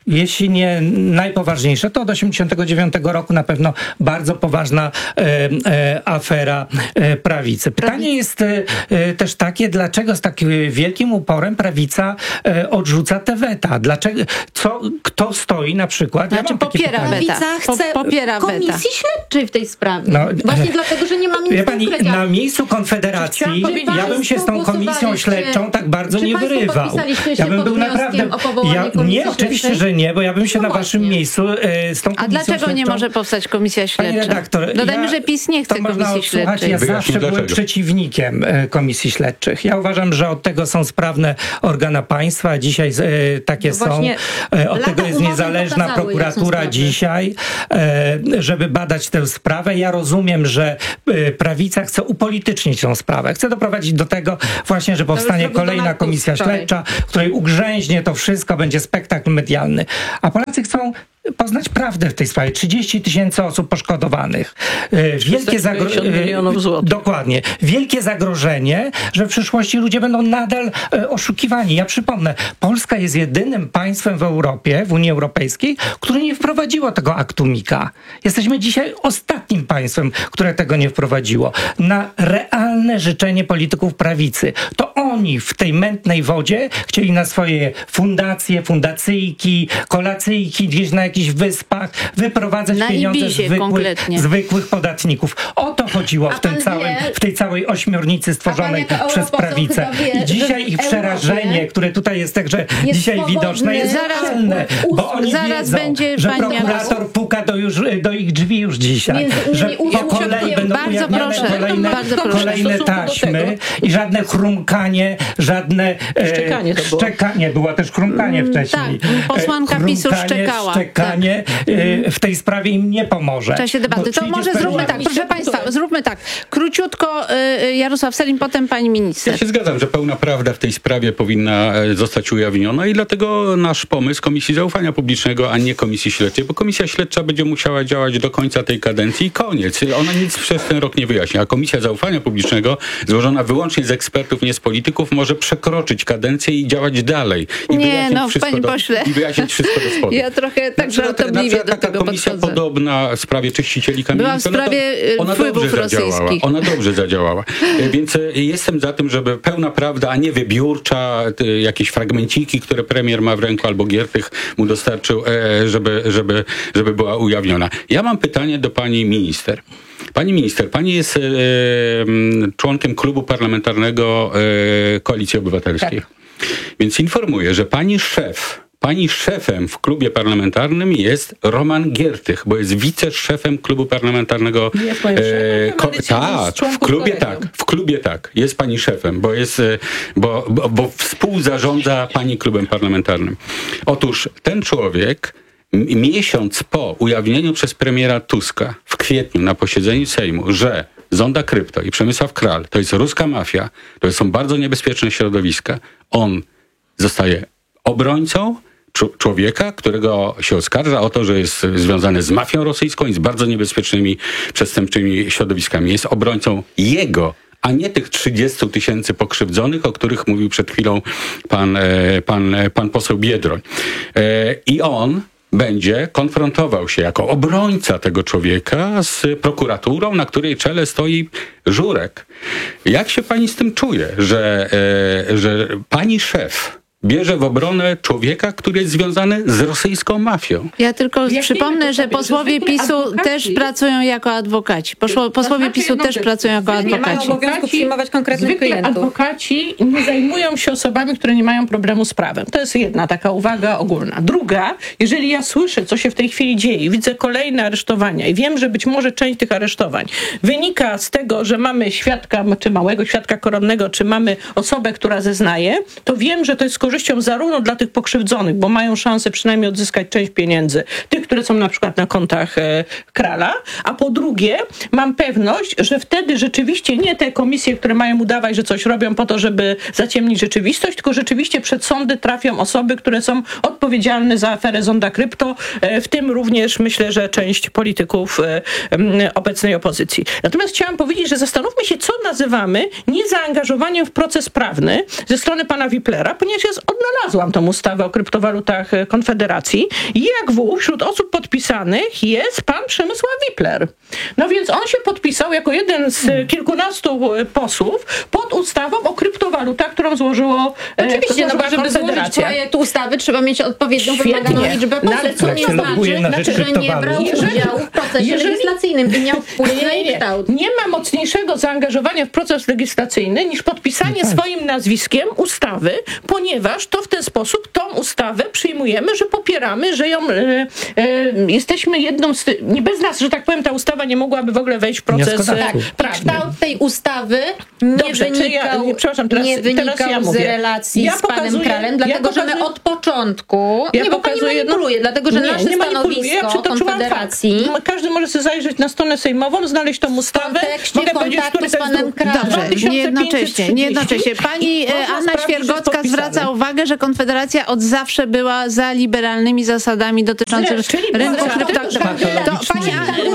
jeśli nie najpoważniejsze, to od osiemdziesiątego dziewiątego roku na pewno bardzo poważna e, e, afera e, prawicy. Pytanie jest e, też takie, dlaczego z takim wielkim uporem prawica e, odrzuca te weta? Dlaczego, co, kto stoi na przykład? Znaczy ja popiera weta. Prawica chce po, popiera komisji weta. śledczej w tej sprawie. No, Właśnie dlatego, że nie ma Wie ministra pani, na miejscu Konfederacji ja bym się z tą komisją śledczą tak bardzo nie wyrywał. Ja bym był naprawdę... Ja, nie, oczywiście, że nie, bo ja bym się no na waszym miejscu e, z tą komisją A dlaczego śledczą... nie może powstać komisja śledcza? Pani redaktor, Dodajmy, ja, że PiS nie chce komisji śledczej. Ja zawsze byłem przeciwnikiem e, komisji śledczych. Ja uważam, że od tego są sprawne organa państwa, dzisiaj e, takie no są. E, od tego jest niezależna prokuratura dzisiaj, e, żeby badać tę sprawę. Ja rozumiem, że e, prawica chce upolitycznić tę sprawę. Chce doprowadzić do tego właśnie, że powstanie kolejna komisja śledcza, w której ugrzęźnie to wszystko, będzie spektakl medialny. A Polacy chcą poznać prawdę w tej sprawie. trzydzieści tysięcy osób poszkodowanych. Wielkie zagrożenie. milionów złotych. Dokładnie. Wielkie zagrożenie, że w przyszłości ludzie będą nadal e, oszukiwani. Ja przypomnę, Polska jest jedynym państwem w Europie, w Unii Europejskiej, które nie wprowadziło tego aktu Mika. Jesteśmy dzisiaj ostatnim państwem, które tego nie wprowadziło. Na realne życzenie polityków prawicy. To oni w tej mętnej wodzie chcieli na swoje fundacje, fundacyjki, kolacyjki, gdzieś na jakichś wyspach wyprowadzać na pieniądze zwykłych, zwykłych podatników. O to chodziło w, tym całym, wie, w tej całej ośmiornicy stworzonej przez prawicę. Wie, I dzisiaj ich przerażenie, które tutaj jest także jest dzisiaj swobodny. widoczne, jest realne, bo oni zaraz wiedzą, będzie że prokurator puka do, już, do ich drzwi już dzisiaj, Między, że po kolei będą bardzo proszę, kolejne, bardzo kolejne taśmy i żadne chrumkanie, żadne e, szczekanie, to było. szczekanie, było też chrumkanie wcześniej. Tak, posłanka PiSu szczekała. Szczekanie tak. w tej sprawie im nie pomoże. W czasie debaty. To może zróbmy tak, proszę państwa, zróbmy tak. Króciutko Jarosław Sellin, potem pani minister. Ja się zgadzam, że pełna prawda w tej sprawie powinna zostać ujawniona i dlatego nasz pomysł Komisji Zaufania Publicznego, a nie Komisji Śledczej, bo Komisja Śledcza będzie musiała działać do końca tej kadencji i koniec. Ona nic przez ten rok nie wyjaśni, a Komisja Zaufania Publicznego, złożona wyłącznie z ekspertów, nie z polityków, może przekroczyć kadencję i działać dalej. I nie, no, panie do, pośle. I wyjaśnić wszystko do spodu. Ja trochę tak żartobliwie do taka tego komisja podchodzę. podobna w sprawie czyścicieli kamienic. Była w sprawie ona, do, ona wpływów rosyjskich. Ona dobrze zadziałała. Więc jestem za tym, żeby pełna prawda, a nie wybiórcza, jakieś fragmenciki, które premier ma w ręku albo Giertych mu dostarczył, żeby, żeby, żeby była ujawniona. Ja mam pytanie do pani minister. Pani minister, pani jest e, członkiem klubu parlamentarnego e, Koalicji Obywatelskiej. Tak. Więc informuję, że pani szef, pani szefem w klubie parlamentarnym jest Roman Giertych, bo jest wiceszefem klubu parlamentarnego. Jest pani szefem? Ko- tak, w klubie tak, w klubie tak. Jest pani szefem, bo jest, bo, bo, bo współzarządza pani klubem parlamentarnym. Otóż ten człowiek miesiąc po ujawnieniu przez premiera Tuska w kwietniu na posiedzeniu Sejmu, że Zonda Krypto i Przemysław Kral to jest ruska mafia, to są bardzo niebezpieczne środowiska, on zostaje obrońcą człowieka, którego się oskarża o to, że jest związany z mafią rosyjską i z bardzo niebezpiecznymi przestępczymi środowiskami. Jest obrońcą jego, a nie tych trzydziestu tysięcy pokrzywdzonych, o których mówił przed chwilą pan, pan, pan poseł Biedroń. I on będzie konfrontował się jako obrońca tego człowieka z prokuraturą, na której czele stoi Żurek. Jak się pani z tym czuje, że, e, że pani szef bierze w obronę człowieka, który jest związany z rosyjską mafią? Ja tylko Jak przypomnę, że posłowie PiSu adwokaci? też pracują jako adwokaci. Posło, posłowie PiSu też rzecz. pracują jako adwokaci. Nie mają obowiązku przyjmować konkretnych klientów. Adwokaci nie zajmują się osobami, które nie mają problemu z prawem. To jest jedna taka uwaga ogólna. Druga, jeżeli ja słyszę, co się w tej chwili dzieje, widzę kolejne aresztowania i wiem, że być może część tych aresztowań wynika z tego, że mamy świadka, czy małego świadka koronnego, czy mamy osobę, która zeznaje, to wiem, że to jest korzyścią zarówno dla tych pokrzywdzonych, bo mają szansę przynajmniej odzyskać część pieniędzy, tych, które są na przykład na kontach e, Krala, a po drugie mam pewność, że wtedy rzeczywiście nie te komisje, które mają udawać, że coś robią po to, żeby zaciemnić rzeczywistość, tylko rzeczywiście przed sądy trafią osoby, które są odpowiedzialne za aferę Zonda Krypto, e, w tym również myślę, że część polityków e, e, obecnej opozycji. Natomiast chciałam powiedzieć, że zastanówmy się, co nazywamy niezaangażowaniem w proces prawny ze strony pana Wiplera, ponieważ jest teraz odnalazłam tą ustawę o kryptowalutach Konfederacji i jak wół wśród osób podpisanych jest pan Przemysław Wipler. No więc on się podpisał jako jeden z kilkunastu posłów pod ustawą o kryptowalutach, którą złożyło Oczywiście, no bo żeby złożyć projekt ustawy, trzeba mieć odpowiednią wymaganą liczbę posłów, co nie znaczy, znaczy, że nie brał udziału w procesie jeżeli, legislacyjnym i miał wpływ na jej kształt. Nie ma mocniejszego zaangażowania w proces legislacyjny niż podpisanie no tak. swoim nazwiskiem ustawy, ponieważ to w ten sposób tą ustawę przyjmujemy, że popieramy, że ją e, e, jesteśmy jedną z... Nie bez nas, że tak powiem, ta ustawa nie mogłaby w ogóle wejść w proces tak, prawny. Kształt tej ustawy nie Dobrze, wynikał, ja, przepraszam, teraz, nie wynikał teraz ja z mówię. relacji ja z panem pokazuję, Kralem, dlatego ja że my od początku... Ja nie, bo pani manipuluje, no, dlatego że nie, nasze nie stanowisko ja Konfederacji... Fakt. Każdy może sobie zajrzeć na stronę sejmową, znaleźć tą ustawę. Mogę powiedzieć, który z panem Kralem. Dobrze, niejednocześnie, niejednocześnie. Pani Anna Świergocka zwraca uwagę, że Konfederacja od zawsze była za liberalnymi zasadami dotyczącymi rynku kryptowalut. To pani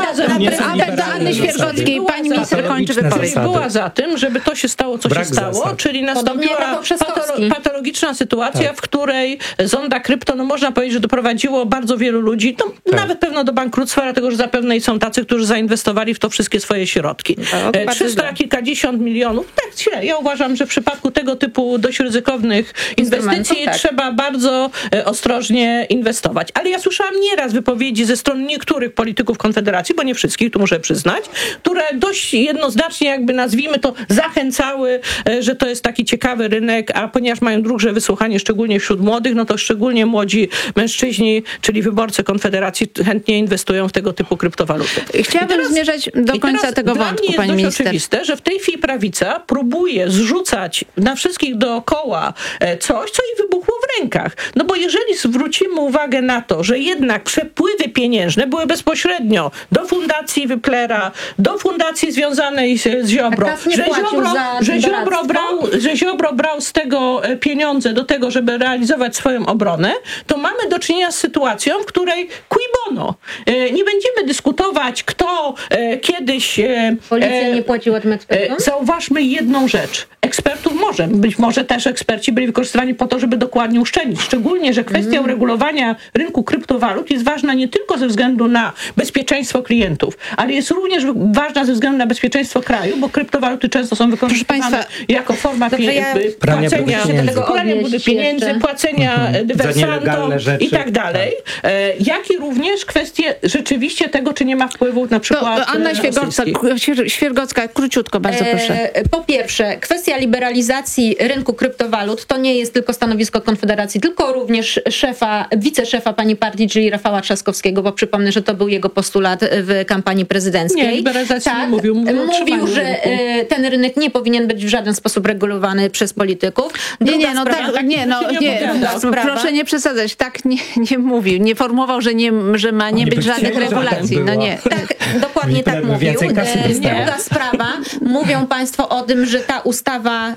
apel do Anny Świergockiej, pani minister kończy wypowiedź. Była za tym, żeby to się stało, co się stało, czyli nastąpiła patologiczna sytuacja, w której zonda krypto, no można powiedzieć, że doprowadziło bardzo wielu ludzi, no, tak. nawet pewno do bankructwa, dlatego że zapewne i są tacy, którzy zainwestowali w to wszystkie swoje środki. No, trzysta kilkadziesiąt milionów, tak źle. Ja uważam, że w przypadku tego typu dość ryzykownych inwestycji tak. trzeba bardzo e, ostrożnie inwestować. Ale ja słyszałam nieraz wypowiedzi ze strony niektórych polityków Konfederacji, bo nie wszystkich, tu muszę przyznać, które dość jednoznacznie jakby nazwijmy to zachęcały, e, że to jest taki ciekawy rynek, a ponieważ mają duże wysłuchanie, szczególnie wśród młodych, no to szczególnie młodzi mężczyźni, czyli wyborcy Konfederacji chętnie inwestują w tego typu kryptowaluty. Chciałabym teraz, zmierzać do końca tego wątku, pani minister. Jest oczywiste, że w tej chwili prawica próbuje zrzucać na wszystkich dookoła coś, co jej wybuchło w rękach. No bo jeżeli zwrócimy uwagę na to, że jednak przepływy pieniężne były bezpośrednio do fundacji Wiplera, do fundacji związanej z, z Ziobro, że Ziobro, że, Ziobro brał, że Ziobro brał z tego pieniądze do tego, żeby realizować swoją obronę, to mamy do czynienia z sytuacją, w której cui bono. Nie będziemy dyskutować, kto kiedyś... Policja nie płaciła tym ekspertom? Zauważmy jedną rzecz. Ekspertów może. Być może też eksperci byli wykorzystywani po to, żeby dokładnie uszczelnić. Szczególnie, że kwestia mm. uregulowania rynku kryptowalut jest ważna nie tylko ze względu na bezpieczeństwo klientów, ale jest również ważna ze względu na bezpieczeństwo kraju, bo kryptowaluty często są wykorzystywane Państwa, jako forma dobrze, pie- ja płacenia pieniędzy, pieniędzy płacenia mhm. dywersantom i tak dalej. Tak. Jak i również kwestie rzeczywiście tego, czy nie ma wpływu na przykład... To Anna Świergocka, Świergocka, króciutko, bardzo proszę. E, po pierwsze, kwestia liberalizacji rynku kryptowalut to nie jest tylko stanowisko Konfederacji, tylko również szefa, wiceszefa pani partii, czyli Rafała Trzaskowskiego, bo przypomnę, że to był jego postulat w kampanii prezydenckiej. Nie, liberalizacji tak, nie mówił. Mówił, mówił że rynku. ten rynek nie powinien być w żaden sposób regulowany przez polityków. Druga nie, nie, no sprawa, tak, nie, no, nie, nie proszę nie przesadzać. Tak nie, nie mówił. Nie formułował, że, nie, że ma nie, nie być żadnych regulacji. No nie. Tak, dokładnie tak mówił. Druga sprawa. Mówią państwo o tym, że ta ustawa,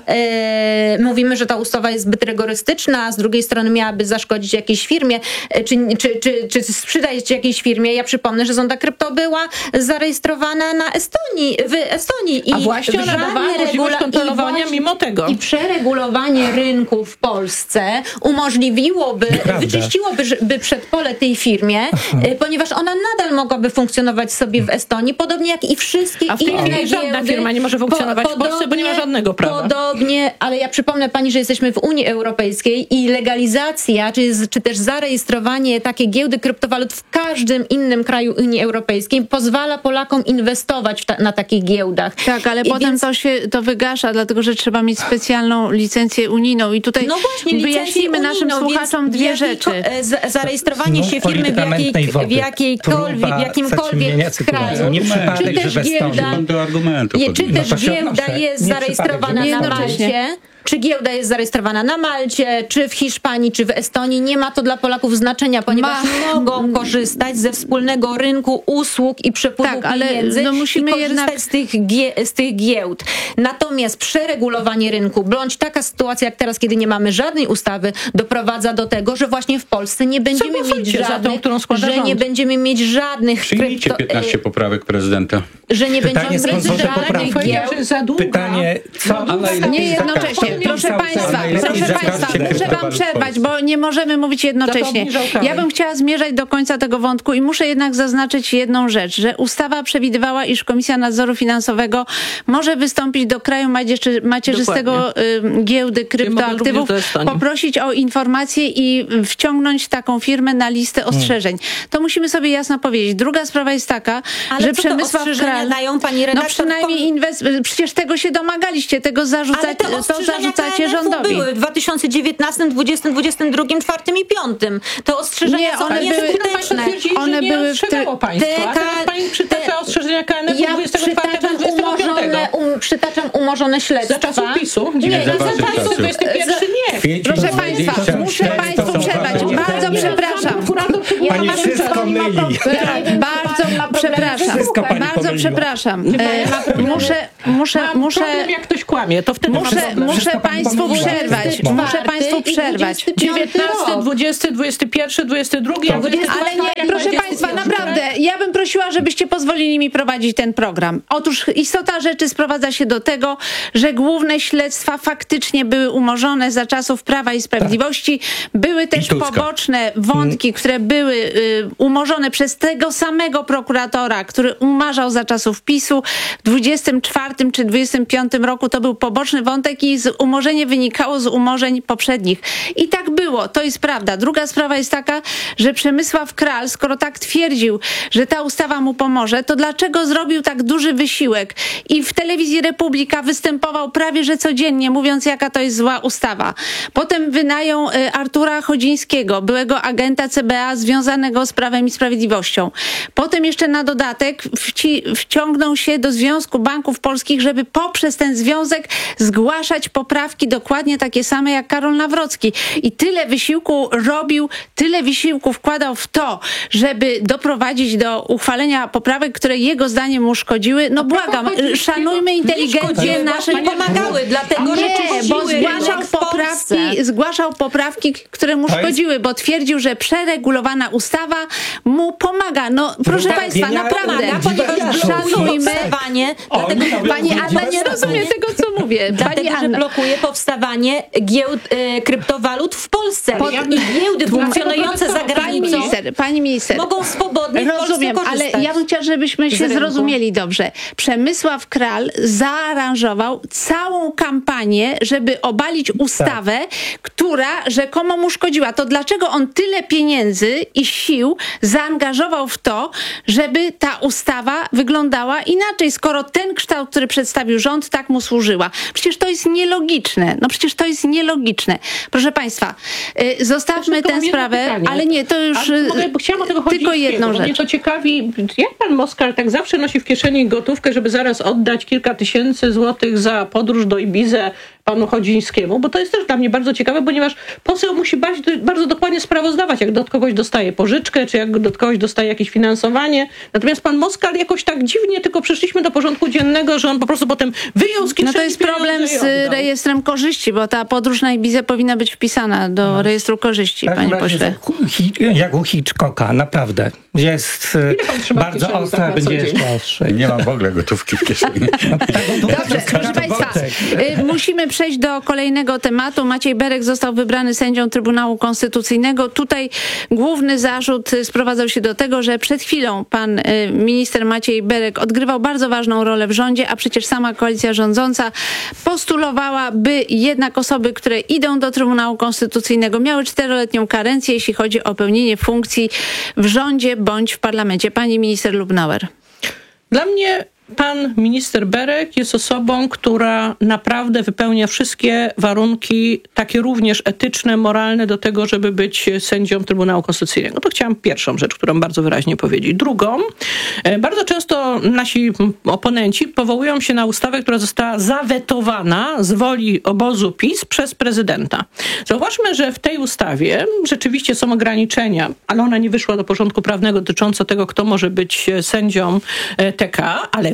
e, mówimy, że ta ustawa jest zbyt rygorystyczna, a z drugiej strony miałaby zaszkodzić jakiejś firmie, czy, czy, czy, czy sprzedać jakiejś firmie. Ja przypomnę, że zonda krypto była zarejestrowana na Estonii, w Estonii. I a właśnie ona dawała możliwość kontrolowania właśnie, mimo tego. I przeregulowanie rynku w Polsce umożliwiłoby, Nieprawda. wyczyściłoby by przedpole tej firmie, Aha. ponieważ ona nadal mogłaby funkcjonować sobie w Estonii, podobnie jak i wszystkie a w tej inne chwili żadna firma nie może funkcjonować po, podobnie, w Polsce, bo nie ma żadnego prawa. Podobnie, ale ja przypomnę pani, że jesteśmy w Unii Europejskiej i legalizacja, czy, czy też zarejestrowanie takiej giełdy kryptowalut w każdym innym kraju Unii Europejskiej pozwala Polakom inwestować w ta, na takich giełdach. Tak, ale I potem więc... to się to wygasza, dlatego że trzeba mieć specjalną licencję unijną i tutaj no właśnie, wyjaśnijmy naszym słuchaczom dwie rzeczy. Z, zarejestrowanie się firmy w, jakiej, w jakiejkolwiek, w jakimkolwiek kraju, nie czy też giełda, czy też giełda jest zarejestrowana na Malcie, czy giełda jest zarejestrowana na Malcie, czy w Hiszpanii, czy w Estonii, nie ma to dla Polaków znaczenia, ponieważ ma... mogą korzystać ze wspólnego rynku usług i przepływu tak, pieniędzy no musimy i korzystać jednak... z, tych gie- z tych giełd. Natomiast przeregulowanie rynku, bądź taka sytuacja jak teraz, kiedy nie mamy żadnej ustawy, doprowadza do tego, że właśnie w Polsce nie będziemy mieć żadnych, tą, że rząd. nie będziemy mieć żadnych Przyjmijcie krypto... piętnaście poprawek prezydenta. Że nie Pytanie, będziemy mieć żadnych giełd. Pytanie, co? Nie jednocześnie. proszę Państwa, proszę Państwa, muszę Wam przerwać, bo nie możemy mówić jednocześnie. Ja bym chciała zmierzać do końca tego wątku i muszę jednak zaznaczyć jedną rzecz, że ustawa przewidywała, iż Komisja Nadzoru Finansowego może wystąpić do kraju macierzy, macierzystego Dokładnie. giełdy kryptoaktywów, poprosić o informacje i wciągnąć taką firmę na listę ostrzeżeń. To musimy sobie jasno powiedzieć. Druga sprawa jest taka, Ale że co Przemysław to Kral... dają, pani redaktor? No przynajmniej inwest... Przecież tego się domagaliście, tego zarzuca... to zarzucacie rządowi. były w dwa tysiące dziewiętnastym, dwudziestym, dwudziestym drugim, czwartym i piątym. To ostrzeżenia nie, są one nieskuteczne. Były, one nie były w ty... państwa, a teraz pani przytacza ostrzeżenia K N F-u ja dwudziestego czwartego do dwudziestego piątego. Um, przytaczam umorzone śledztwa. Za czasów PiSu? Nie, nie za czasów dwudziesty pierwszy nie. Proszę Państwa, muszę Państwu przerwać. Bardzo przepraszam. Pani wszystko myli. Bardzo przepraszam. Bardzo przepraszam. Muszę, muszę, muszę... jak ktoś kłamie, to wtedy muszę, muszę Państwu przerwać. Muszę Państwu przerwać. dziewiętnasty, dwudziesty, dwudziesty pierwszy, dwudziesty drugi, ale nie, proszę Państwa, naprawdę, ja bym prosiła, żebyście pozwolili mi prowadzić ten program. Otóż istota rzeczy sprowadza się do tego, że główne śledztwa faktycznie były umorzone za czasów Prawa i Sprawiedliwości. Były też poboczne wątki, które były y, umorzone przez tego samego prokuratora, który umarzał za czasów PiSu. W dwudziestym czwartym czy dwudziestym piątym roku to był poboczny wątek i z umorzenie wynikało z umorzeń poprzednich. I tak było, to jest prawda. Druga sprawa jest taka, że Przemysław Kral, skoro tak twierdził, że ta ustawa mu pomoże, to dlaczego zrobił tak duży wysiłek i w telewizji Republika występował prawie że codziennie, mówiąc, jaka to jest zła ustawa. Potem wynajął y, Artura Chodzińskiego, byłego agenta C B A związanego z Prawem i Sprawiedliwością. Potem jeszcze na dodatek wci, wciągnął się do Związku Banków Polskich, żeby poprzez ten związek zgłaszać poprawki dokładnie takie same jak Karol Nawrocki. I tyle wysiłku robił, tyle wysiłku wkładał w to, żeby doprowadzić do uchwalenia poprawek, które jego zdaniem mu szkodziły. No błagam, szanujmy inteligencję naszych... pomagały, dlatego że nie, bo zgłaszał poprawki, zgłaszał poprawki, które mu szkodziły, bo twierdził, że przeregulowana ustawa mu pomaga. No proszę Państwa, naprawdę, szanujmy... Pani Anna nie rozumie tego, co mówię. Dlatego, że blokuje powstawanie giełd e, kryptowalut w Polsce. Pod, I giełdy funkcjonujące za granicą pani minister, pani minister, mogą swobodnie w rozumiem, Polsce korzystać. Ale ja bym chciała, żebyśmy się zrozumieli dobrze. Przemysław Kral zaaranżował całą kampanię, żeby obalić ustawę, tak. która rzekomo mu szkodziła. To dlaczego on tyle pieniędzy i sił zaangażował w to, żeby ta ustawa wyglądała inaczej, skoro ten kształt, który przedstawił rząd, tak mu służyła. Przecież to jest nielogiczne. No przecież to jest nielogiczne. Proszę Państwa, yy, zostawmy tę sprawę, pytanie. ale nie, to już mogę, bo chciałam o tego tylko jedną rzecz. Mnie to ciekawi, jak pan Moskal tak zawsze nosi w kieszeni gotówkę, żeby zaraz oddać kilka tysięcy złotych za podróż do Ibizy panu Chodzińskiemu, bo to jest też dla mnie bardzo ciekawe, ponieważ poseł musi bardzo, bardzo dokładnie sprawozdawać, jak od kogoś dostaje pożyczkę, czy jak od kogoś dostaje jakieś finansowanie. Natomiast pan Moskal jakoś tak dziwnie, tylko przyszliśmy do porządku dziennego, że on po prostu potem wyjął z kieszeni. No to jest problem z rejestrem korzyści, bo ta podróż na Ibizę powinna być wpisana do no. rejestru korzyści, tak, panie pośle. Jak u Hitchcocka, naprawdę. Jest bardzo ostra, będzie jeszcze ostrzej. Nie mam w ogóle gotówki w kieszeni. Dobrze, proszę Państwa, y, musimy przejść do kolejnego tematu. Maciej Berek został wybrany sędzią Trybunału Konstytucyjnego. Tutaj główny zarzut sprowadzał się do tego, że przed chwilą pan y, minister Maciej Berek odgrywał bardzo ważną rolę w rządzie, a przecież sama koalicja rządząca postulowała, by jednak osoby, które idą do Trybunału Konstytucyjnego, miały czteroletnią karencję, jeśli chodzi o pełnienie funkcji w rządzie bądź w parlamencie. Pani minister Lubnauer. Dla mnie pan minister Berek jest osobą, która naprawdę wypełnia wszystkie warunki, takie również etyczne, moralne, do tego, żeby być sędzią Trybunału Konstytucyjnego. To chciałam pierwszą rzecz, którą bardzo wyraźnie powiedzieć. Drugą, bardzo często nasi oponenci powołują się na ustawę, która została zawetowana z woli obozu PiS przez prezydenta. Zauważmy, że w tej ustawie rzeczywiście są ograniczenia, ale ona nie wyszła do porządku prawnego dotyczące tego, kto może być sędzią T K, ale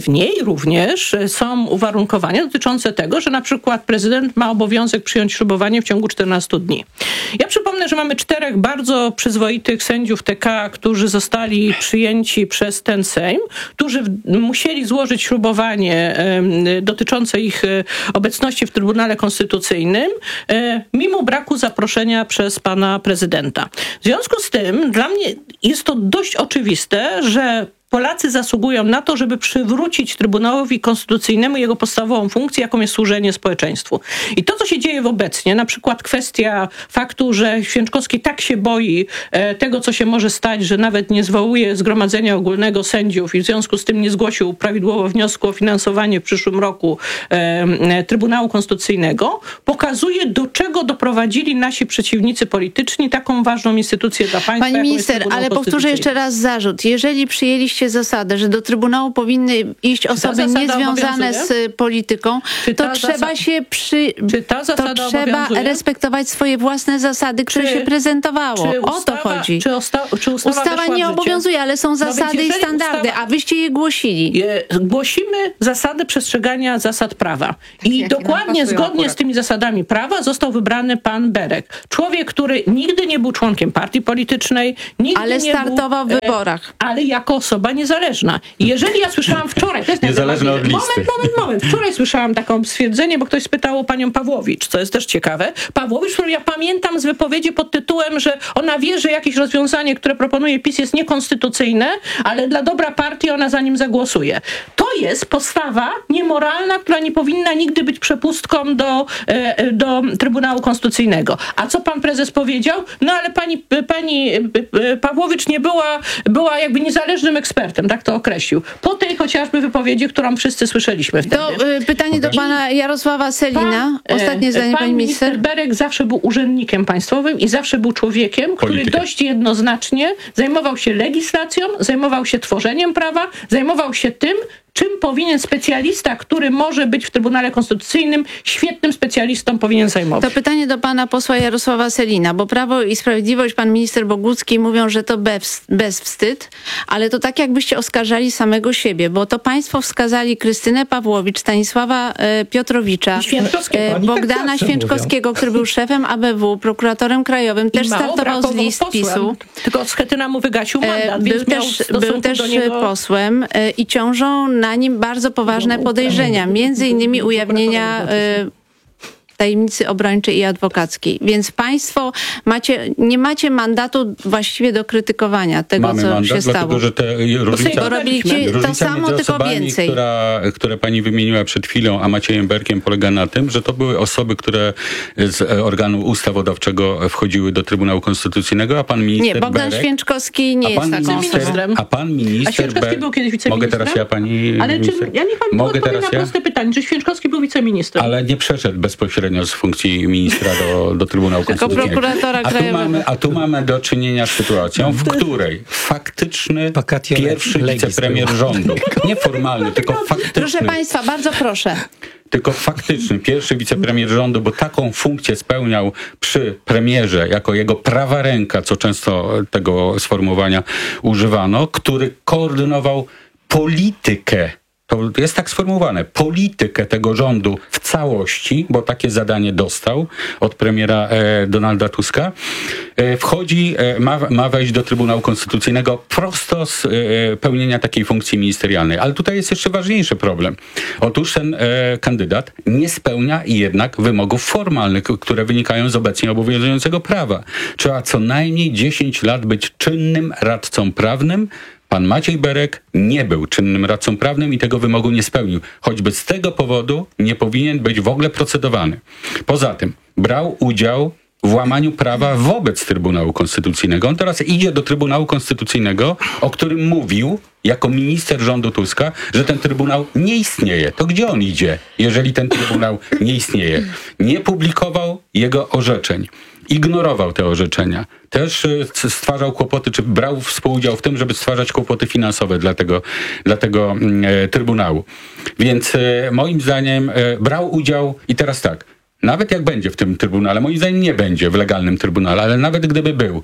w niej również są uwarunkowania dotyczące tego, że na przykład prezydent ma obowiązek przyjąć ślubowanie w ciągu czternastu dni. Ja przypomnę, że mamy czterech bardzo przyzwoitych sędziów T K, którzy zostali przyjęci przez ten Sejm, którzy musieli złożyć ślubowanie y, dotyczące ich y, obecności w Trybunale Konstytucyjnym, y, mimo braku zaproszenia przez pana prezydenta. W związku z tym dla mnie jest to dość oczywiste, że Polacy zasługują na to, żeby przywrócić Trybunałowi Konstytucyjnemu jego podstawową funkcję, jaką jest służenie społeczeństwu. I to, co się dzieje obecnie, na przykład kwestia faktu, że Święczkowski tak się boi e, tego, co się może stać, że nawet nie zwołuje Zgromadzenia Ogólnego Sędziów i w związku z tym nie zgłosił prawidłowo wniosku o finansowanie w przyszłym roku e, e, Trybunału Konstytucyjnego, pokazuje, do czego doprowadzili nasi przeciwnicy polityczni taką ważną instytucję dla państwa. Pani minister, ale powtórzę jeszcze raz zarzut. Jeżeli przyjęliście zasadę, że do Trybunału powinny iść osoby niezwiązane z polityką, to trzeba się przy... to trzeba respektować swoje własne zasady, które się prezentowało. O to chodzi. Czy, osta, czy ustawa, ustawa nie obowiązuje, ale są zasady i standardy, ustawa, a wyście je głosili. Je, głosimy zasady przestrzegania zasad prawa. I Jakie dokładnie zgodnie akurat. z tymi zasadami prawa został wybrany pan Berek. Człowiek, który nigdy nie był członkiem partii politycznej, nigdy ale nie startował był, w wyborach. E, ale jako osoba niezależna. I jeżeli ja słyszałam wczoraj... To jest niezależna od listy. Moment, moment, moment. Wczoraj słyszałam taką stwierdzenie, bo ktoś spytał o panią Pawłowicz, co jest też ciekawe. Pawłowicz, którą ja pamiętam z wypowiedzi pod tytułem, że ona wie, że jakieś rozwiązanie, które proponuje PiS, jest niekonstytucyjne, ale dla dobra partii ona za nim zagłosuje. To jest postawa niemoralna, która nie powinna nigdy być przepustką do, do Trybunału Konstytucyjnego. A co pan prezes powiedział? No ale pani, pani Pawłowicz nie była, była jakby niezależnym ekspertem, tak to określił. Po tej chociażby wypowiedzi, którą wszyscy słyszeliśmy wtedy. To y, pytanie do pana Jarosława Sellina. Pan, Ostatnie zdanie, pan pani minister. minister Berek zawsze był urzędnikiem państwowym i zawsze był człowiekiem, który Politykiem. dość jednoznacznie zajmował się legislacją, zajmował się tworzeniem prawa, zajmował się tym, czym powinien specjalista, który może być w Trybunale Konstytucyjnym, świetnym specjalistą powinien zajmować. To pytanie do pana posła Jarosława Sellina, bo Prawo i Sprawiedliwość, pan minister Bogucki mówią, że to bez, bezwstyd, ale to tak jakbyście oskarżali samego siebie, bo to państwo wskazali Krystynę Pawłowicz, Stanisława e, Piotrowicza, e, Bogdana tak Święczkowskiego, mówią. który był szefem A B W, prokuratorem krajowym, też startował z list posłem, PiSu. Tylko Schetyna mu wygacił mandat, e, był też, był też do niego... posłem e, i ciążą na nim bardzo poważne podejrzenia, między innymi ujawnienia y, tajemnicy obrończej i adwokackiej. Więc państwo macie, nie macie mandatu właściwie do krytykowania tego, Mamy co mandat, się stało. Dlatego, że te różnica, bo robiliście to samo, tylko osobami, więcej. Która, które pani wymieniła przed chwilą, a Maciejem Berkiem, polega na tym, że to były osoby, które z organu ustawodawczego wchodziły do Trybunału Konstytucyjnego, a pan minister Nie, Bogdan Berek, Święczkowski nie jest taką osobą. A pan minister A Święczkowski był kiedyś wiceministrem? Mogę teraz ja, pani Ale czy, ja niech pani Mogę odpowie na ja? proste pytanie, czy Święczkowski był wiceministrem? Ale nie przeszedł bezpośrednio z funkcji ministra do, do Trybunału Konstytucyjnego. prokuratora a, tu mamy, a tu mamy do czynienia z sytuacją, w której faktyczny pierwszy wicepremier rządu, nie formalny, tylko faktyczny. Proszę państwa, bardzo proszę. Tylko faktyczny pierwszy wicepremier rządu, bo taką funkcję spełniał przy premierze jako jego prawa ręka, co często tego sformułowania używano, który koordynował politykę. To jest tak sformułowane, politykę tego rządu w całości, bo takie zadanie dostał od premiera e, Donalda Tuska, e, wchodzi, e, ma, ma wejść do Trybunału Konstytucyjnego prosto z e, pełnienia takiej funkcji ministerialnej. Ale tutaj jest jeszcze ważniejszy problem. Otóż ten e, kandydat nie spełnia jednak wymogów formalnych, które wynikają z obecnie obowiązującego prawa. Trzeba co najmniej dziesięć lat być czynnym radcą prawnym. Pan Maciej Berek nie był czynnym radcą prawnym i tego wymogu nie spełnił. Choćby z tego powodu nie powinien być w ogóle procedowany. Poza tym brał udział w łamaniu prawa wobec Trybunału Konstytucyjnego. On teraz idzie do Trybunału Konstytucyjnego, o którym mówił jako minister rządu Tuska, że ten Trybunał nie istnieje. To gdzie on idzie, jeżeli ten Trybunał nie istnieje? Nie publikował jego orzeczeń. Ignorował te orzeczenia. Też stwarzał kłopoty, czy brał współudział w tym, żeby stwarzać kłopoty finansowe dla tego, dla tego e, Trybunału. Więc e, moim zdaniem e, brał udział i teraz tak, nawet jak będzie w tym Trybunale, moim zdaniem nie będzie w legalnym Trybunale, ale nawet gdyby był,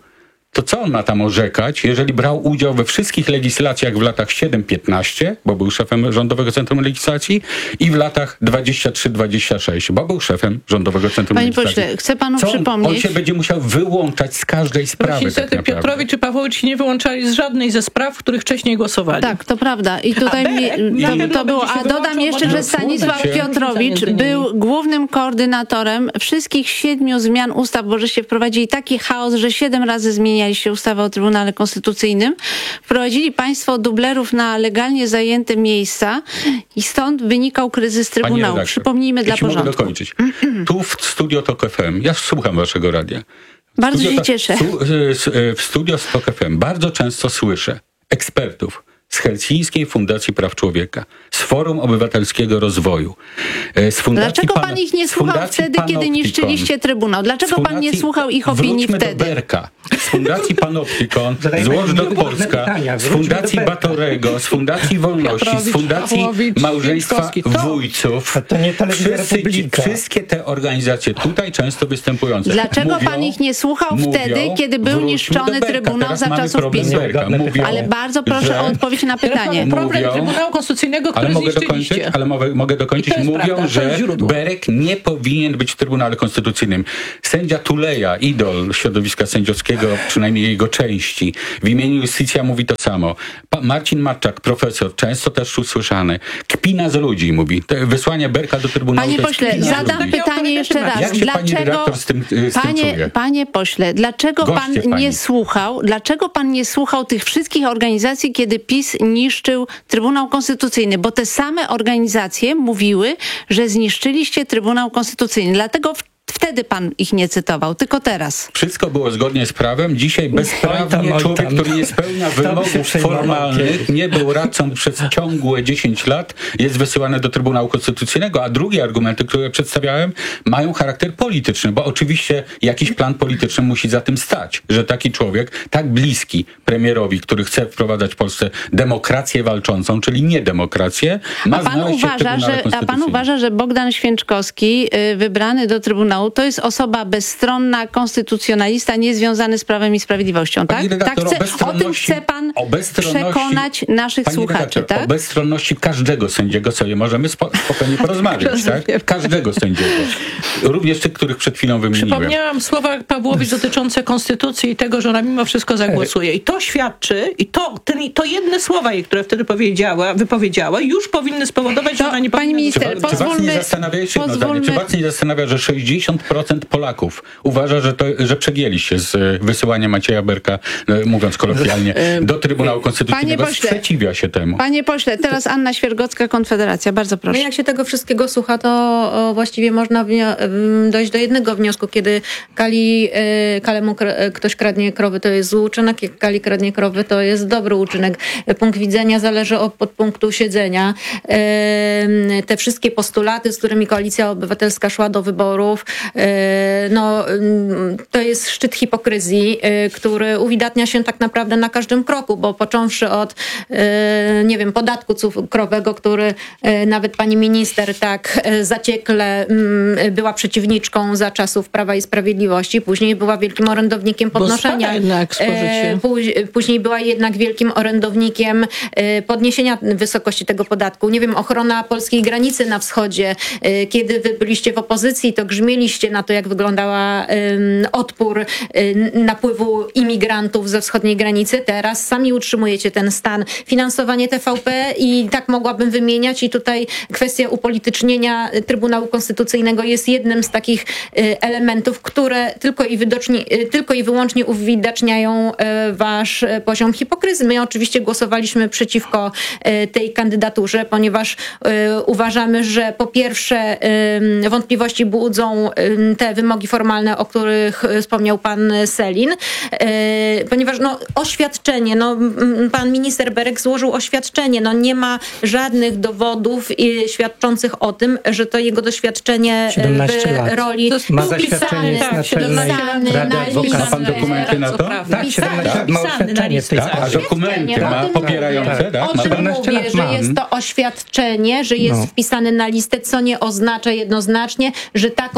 to co on ma tam orzekać, jeżeli brał udział we wszystkich legislacjach w latach siedem piętnaście, bo był szefem Rządowego Centrum Legislacji, i w latach dwadzieścia trzy dwadzieścia sześć, bo był szefem Rządowego Centrum Panie Legislacji. pośle, chcę panu co on, przypomnieć... On się będzie musiał wyłączać z każdej sprawy. Niestety tak Piotrowicz czy Pawłowicz się nie wyłączali z żadnej ze spraw, w których wcześniej głosowali. Tak, to prawda. I tutaj mi, to, to było. A dodam jeszcze, że Stanisław Piotrowicz był głównym koordynatorem wszystkich siedmiu zmian ustaw, bo żeście wprowadzili taki chaos, że siedem razy zmienialiście ustawę o Trybunale Konstytucyjnym. Wprowadzili państwo dublerów na legalnie zajęte miejsca i stąd wynikał kryzys Trybunału. Przypomnijmy dla porządku. Mogę dokończyć. Tu w Studio Tok F M, ja słucham waszego radia. Bardzo studio, się cieszę. W Studio Tok F M bardzo często słyszę ekspertów z Helsińskiej Fundacji Praw Człowieka, z Forum Obywatelskiego Rozwoju, z Fundacji Dlaczego pan, pan ich nie słuchał wtedy, Panoptykon, kiedy niszczyliście Trybunał? Dlaczego fundacji, pan nie słuchał ich opinii wróćmy wtedy? Do Berka. Z Fundacji Panoptykon, z Watchdog Polska, z Fundacji Batorego, z Fundacji Wolności, z Fundacji Małżeństwa Wójców. To nie Wszyscy, wszystkie te organizacje tutaj często występujące. Dlaczego mówią, pan ich nie słuchał mówią, wtedy, kiedy był niszczony Trybunał za czasów PiSu? Mówią, ale bardzo proszę o odpowiedź na pytanie. Problem mówią, Trybunału Konstytucyjnego, który ale mogę dokończyć, ale mogę, mogę dokończyć. Mówią, prawda, że Berek nie powinien być w Trybunale Konstytucyjnym. Sędzia Tuleja, idol środowiska sędziowskiego, przynajmniej jego części, w imieniu Justicja mówi to samo. Pa, Marcin Matczak, profesor, często też usłyszany, kpina z ludzi, mówi. Te wysłanie Berka do Trybunału. Panie pośle, zadam pytanie jeszcze raz. Jak się dlaczego, pani redaktor z tym, z panie, tym czuje? Panie pośle, dlaczego Goście pan pani. nie słuchał, dlaczego pan nie słuchał tych wszystkich organizacji, kiedy PiS niszczył Trybunał Konstytucyjny? Bo te same organizacje mówiły, że zniszczyliście Trybunał Konstytucyjny. Dlatego w Wtedy pan ich nie cytował, tylko teraz. Wszystko było zgodnie z prawem. Dzisiaj bezprawnie oj, człowiek, tam. który nie spełnia wymogów formalnych, nie był radcą przez ciągłe dziesięć lat, jest wysyłany do Trybunału Konstytucyjnego, a drugie argumenty, które przedstawiałem, mają charakter polityczny, bo oczywiście jakiś plan polityczny musi za tym stać, że taki człowiek, tak bliski premierowi, który chce wprowadzać w Polsce demokrację walczącą, czyli nie demokrację, ma a pan znaleźć się w uważa, Trybunale że, A pan uważa, że Bogdan Święczkowski, yy, wybrany do Trybunału, to jest osoba bezstronna, konstytucjonalista, niezwiązany z Prawem i Sprawiedliwością, tak? Redaktor, tak chce, o, o tym chce pan przekonać naszych pani słuchaczy, redaktor, tak? O bezstronności każdego sędziego sobie możemy spo, spokojnie porozmawiać, tak? Każdego sędziego. Również tych, których przed chwilą wymieniłem. Przypomniałam słowa Pawłowicz dotyczące konstytucji i tego, że ona mimo wszystko zagłosuje. I to świadczy, i to, ten, to jedne słowa jej, które wtedy powiedziała, wypowiedziała, już powinny spowodować, że ona nie pani powinna... minister, czy, czy was nie zastanawia, jeszcze jedno zdanie, czy was nie zastanawia, że sześćdziesiąt procent Polaków uważa, że, to, że przegięliście z wysyłaniem Macieja Berka, mówiąc kolokwialnie, do Trybunału Konstytucyjnego. Panie pośle, sprzeciwia się temu. Panie pośle, teraz Anna Świergocka, Konfederacja. Bardzo proszę. No jak się tego wszystkiego słucha, to o, właściwie można dojść do jednego wniosku. Kiedy Kali, y, Kalemu kr- ktoś kradnie krowy, to jest zły uczynek. Jak Kali kradnie krowy, to jest dobry uczynek. Punkt widzenia zależy od podpunktu siedzenia. Y, te wszystkie postulaty, z którymi Koalicja Obywatelska szła do wyborów, y, no, y, to jest szczyt hipokryzji, y, który uwidatnia się tak naprawdę na każdym kroku, bo począwszy od, y, nie wiem, podatku cukrowego, który y, nawet pani minister tak y, zaciekle y, była przeciwniczką za czasów Prawa i Sprawiedliwości, później była wielkim orędownikiem podnoszenia. Jednak spożycie. Y, później była jednak wielkim orędownikiem y, podniesienia wysokości tego podatku. Nie wiem, ochrona polskiej granicy na wschodzie. Y, kiedy wy byliście w opozycji, to grzmieliście na to, jak wyglądała y, odpór y, napływu imigrantów ze wschodniej granicy. Teraz sami utrzymujecie ten stan. Finansowanie T V P i tak mogłabym wymieniać i tutaj kwestia upolitycznienia Trybunału Konstytucyjnego jest jednym z takich y, elementów, które tylko i, widocznie, y, tylko i wyłącznie uwidaczniają y, wasz y, poziom hipokryzji. My oczywiście głosowaliśmy przeciwko y, tej kandydaturze, ponieważ y, uważamy, że po pierwsze y, wątpliwości budzą y, te wymogi formalne, o których wspomniał pan Sellin, y, ponieważ no, oświadczenie, no, pan minister Berek złożył oświadczenie, no, nie ma żadnych dowodów y, świadczących o tym, że to jego doświadczenie w roli ma zaświadczenie z Naczelnej Rady Adwokatów. Ma pan dokumenty na to? Tak, siedemnaście lat ma oświadczenie w tej tak, a dokumenty ma popierające, tak? O czym mówię, że jest to oświadczenie, że jest no. wpisany na listę, co nie oznacza jednoznacznie, że taką usługę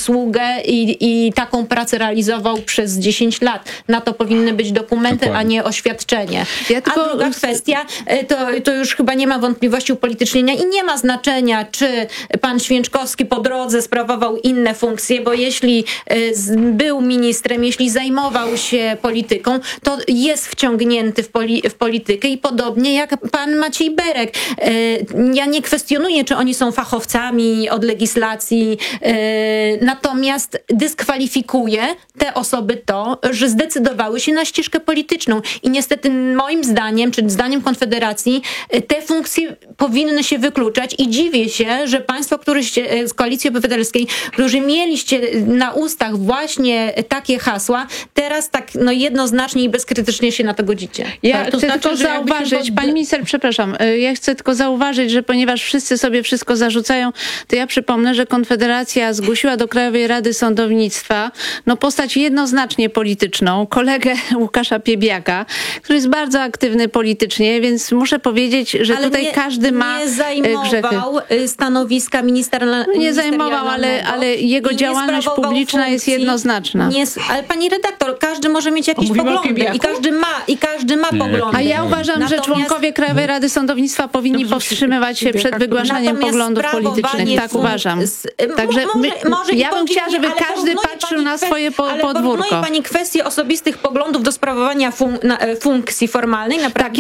przysługę i, i taką pracę realizował przez dziesięć lat. Na to powinny być dokumenty, Dokładnie. a nie oświadczenie. Ja tylko... A druga kwestia, to, to już chyba nie ma wątpliwości upolitycznienia i nie ma znaczenia, czy pan Święczkowski po drodze sprawował inne funkcje, bo jeśli był ministrem, jeśli zajmował się polityką, to jest wciągnięty w, poli, w politykę i podobnie jak pan Maciej Berek. Ja nie kwestionuję, czy oni są fachowcami od legislacji, natomiast dyskwalifikuje te osoby to, że zdecydowały się na ścieżkę polityczną i niestety moim zdaniem, czy zdaniem Konfederacji, te funkcje powinny się wykluczać i dziwię się, że państwo, któryście z Koalicji Obywatelskiej, którzy mieliście na ustach właśnie takie hasła, teraz tak no jednoznacznie i bezkrytycznie się na to godzicie. Ja Ale chcę to znaczy, tylko że zauważyć, pod... pani minister, przepraszam, ja chcę tylko zauważyć, że ponieważ wszyscy sobie wszystko zarzucają, to ja przypomnę, że Konfederacja zgłosiła do Krajowej Rady Sądownictwa no postać jednoznacznie polityczną, kolegę Łukasza Piebiaka, który jest bardzo aktywny politycznie, więc muszę powiedzieć, że ale tutaj nie, każdy ma nie zajmował grzechy. stanowiska ministerialnego. Nie zajmował, ale, ale jego działalność publiczna funkcji, jest jednoznaczna. Nie, ale pani redaktor, każdy może mieć jakieś Mówimy poglądy i każdy ma, i każdy ma poglądy. A ja uważam, Natomiast... że członkowie Krajowej Rady Sądownictwa powinni powstrzymywać się przed wygłaszaniem Natomiast poglądów politycznych. Tak fun... uważam. Z... Także może, może ja bym chciała, żeby ale każdy patrzył na swoje po, ale podwórko. Ale pani kwestię osobistych poglądów do sprawowania fun... na, funkcji formalnej. Naprawdę. Tak,